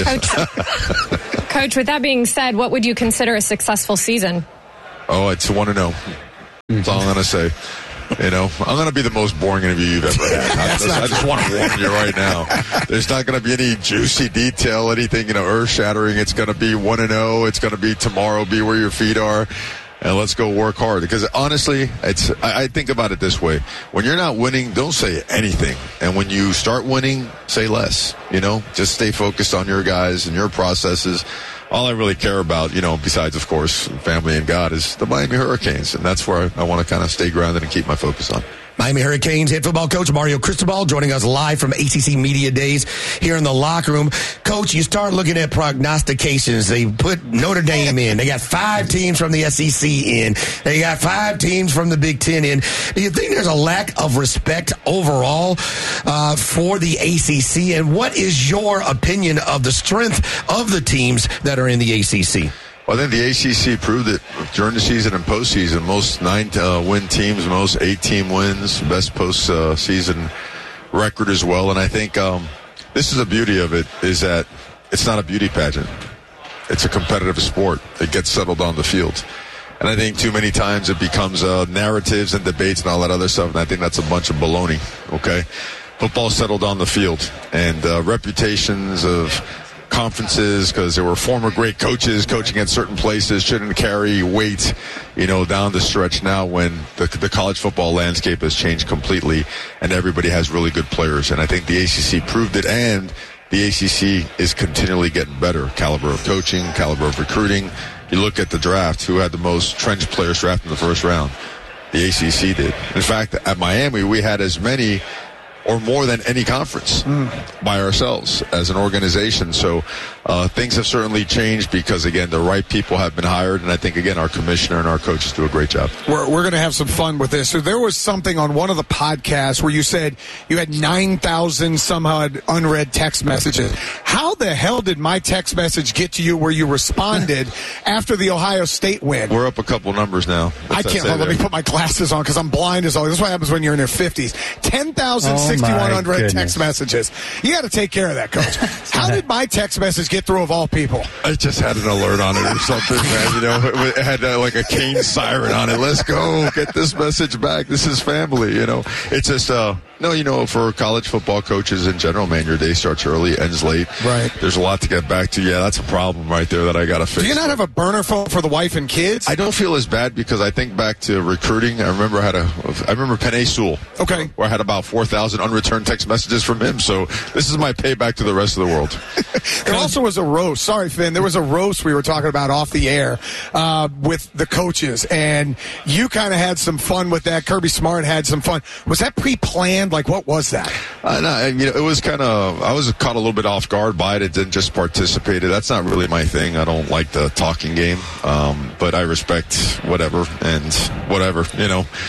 Yes. Coach, Coach, with that being said, what would you consider a successful season? Oh, it's one to know. That's all I'm going to say. You know, I'm going to be the most boring interview you've ever had. I just, I just want to warn you right now. There's not going to be any juicy detail, anything, you know, earth-shattering. It's going to be one and oh. It's going to be tomorrow, be where your feet are, and let's go work hard. Because honestly, it's I, I think about it this way. When you're not winning, don't say anything. And when you start winning, say less. You know, just stay focused on your guys and your processes. All I really care about, you know, besides, of course, family and God, is the Miami Hurricanes. And that's where I, I want to kind of stay grounded and keep my focus on. Miami Hurricanes head football coach Mario Cristobal joining us live from A C C Media Days here in the locker room. Coach, you start looking at prognostications. They put Notre Dame in. They got five teams from the S E C in. They got five teams from the Big Ten in. Do you think there's a lack of respect overall uh, for the A C C? And what is your opinion of the strength of the teams that are in the A C C? Well, I think the A C C proved it during the season and postseason. Most nine-win uh, teams, most eight-team wins, best postseason uh, record as well. And I think um, this is the beauty of it, is that it's not a beauty pageant. It's a competitive sport. It gets settled on the field. And I think too many times it becomes uh, narratives and debates and all that other stuff, and I think that's a bunch of baloney, okay? Football settled on the field. And uh, reputations of conferences, because there were former great coaches coaching at certain places, shouldn't carry weight, you know, down the stretch now when the, the college football landscape has changed completely and everybody has really good players. And I think the A C C proved it, and the A C C is continually getting better. Caliber of coaching, caliber of recruiting. You look at the draft, who had the most trench players drafted in the first round? The A C C did. In fact, at Miami, we had as many or more than any conference mm. by ourselves as an organization. So uh, things have certainly changed because, again, the right people have been hired. And I think, again, our commissioner and our coaches do a great job. We're, we're going to have some fun with this. So there was something on one of the podcasts where you said you had nine thousand somehow unread text messages. How the hell did my text message get to you where you responded after the Ohio State win? We're up a couple numbers now. What's I can't. Hold, let me put my glasses on because I'm blind as always. That's what happens when you're in your fifties. ten thousand sixty-one unread text messages. You got to take care of that, Coach. How did my text message get through of all people? I just had an alert on it or something, man. You know, it had uh, like a cane siren on it. Let's go. Get this message back. This is family, you know. It's just, uh, no, you know, for college football coaches in general, man, your day starts early, ends late. Right. There's a lot to get back to. Yeah, that's a problem right there that I got to fix. Do you not have a burner phone for the wife and kids? I don't feel as bad because I think back to recruiting. I remember I had a, I remember Penei Sewell. Okay. Where I had about four thousand unreturned text messages from him. So this is my payback to the rest of the world. There also was a roast. Sorry, Finn. There was a roast we were talking about off the air uh, with the coaches, and you kind of had some fun with that. Kirby Smart had some fun. Was that pre-planned? Like, what was that? Uh, no, you know, it was kind of, I was caught a little bit off guard by it. It didn't just participate. That's not really my thing. I don't like the talking game, um, but I respect whatever and whatever, you know.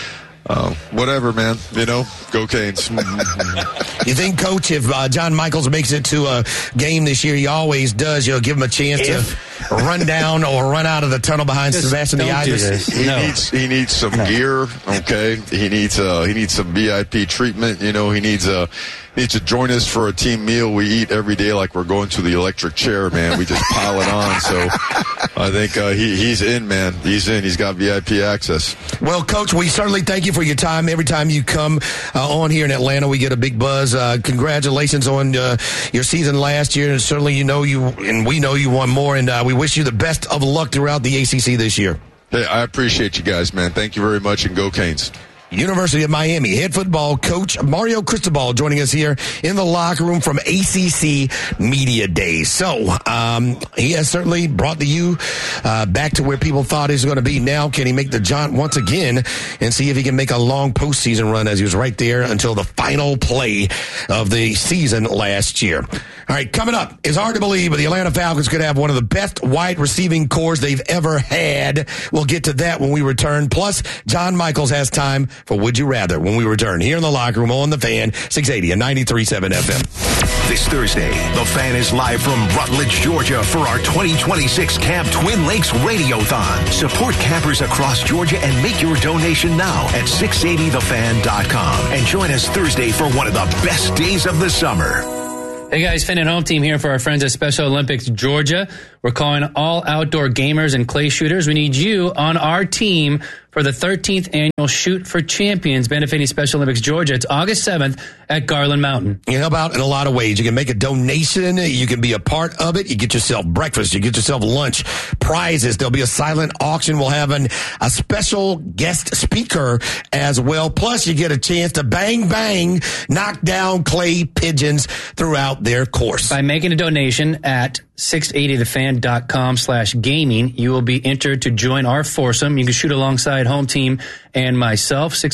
Uh, whatever, man. You know, go Canes. You think, Coach, if uh, John Michaels makes it to a game this year, he always does, you'll give him a chance if. to run down or run out of the tunnel behind Just Sebastian the Ibis? He no. needs he needs some no. gear. Okay, he needs uh he needs some V I P treatment. You know, he needs a. Uh, needs to join us for a team meal we eat every day like we're going to the electric chair, man. We just pile it on. So I think uh, he, he's in, man. He's in. He's got V I P access. Well, Coach, we certainly thank you for your time. Every time you come uh, on here in Atlanta, we get a big buzz. Uh, congratulations on uh, your season last year. And certainly you know you, and we know you won more. And uh, we wish you the best of luck throughout the A C C this year. Hey, I appreciate you guys, man. Thank you very much, and go Canes. University of Miami head football coach Mario Cristobal joining us here in the locker room from A C C Media Days. So um, he has certainly brought the U uh, back to where people thought he was going to be. Now can he make the jaunt once again and see if he can make a long postseason run, as he was right there until the final play of the season last year. All right, coming up, it's hard to believe, but the Atlanta Falcons could have one of the best wide receiving cores they've ever had. We'll get to that when we return. Plus, John Michaels has time for Would You Rather when we return here in the locker room on the Fan, six eighty and ninety-three point seven F M. This Thursday, the Fan is live from Rutledge, Georgia for our twenty twenty-six Camp Twin Lakes Radiothon. Support campers across Georgia and make your donation now at six eighty the fan dot com. And join us Thursday for one of the best days of the summer. Hey guys, Fan and Home Team here for our friends at Special Olympics Georgia. We're calling all outdoor gamers and clay shooters. We need you on our team for the thirteenth annual Shoot for Champions benefiting Special Olympics Georgia. It's August seventh at Garland Mountain. You can help out in a lot of ways. You can make a donation. You can be a part of it. You get yourself breakfast. You get yourself lunch, prizes. There'll be a silent auction. We'll have an, a special guest speaker as well. Plus, you get a chance to bang, bang, knock down clay pigeons throughout their course. By making a donation at six eighty the fan dot com slash gaming, you will be entered to join our foursome. You can shoot alongside Home Team and myself.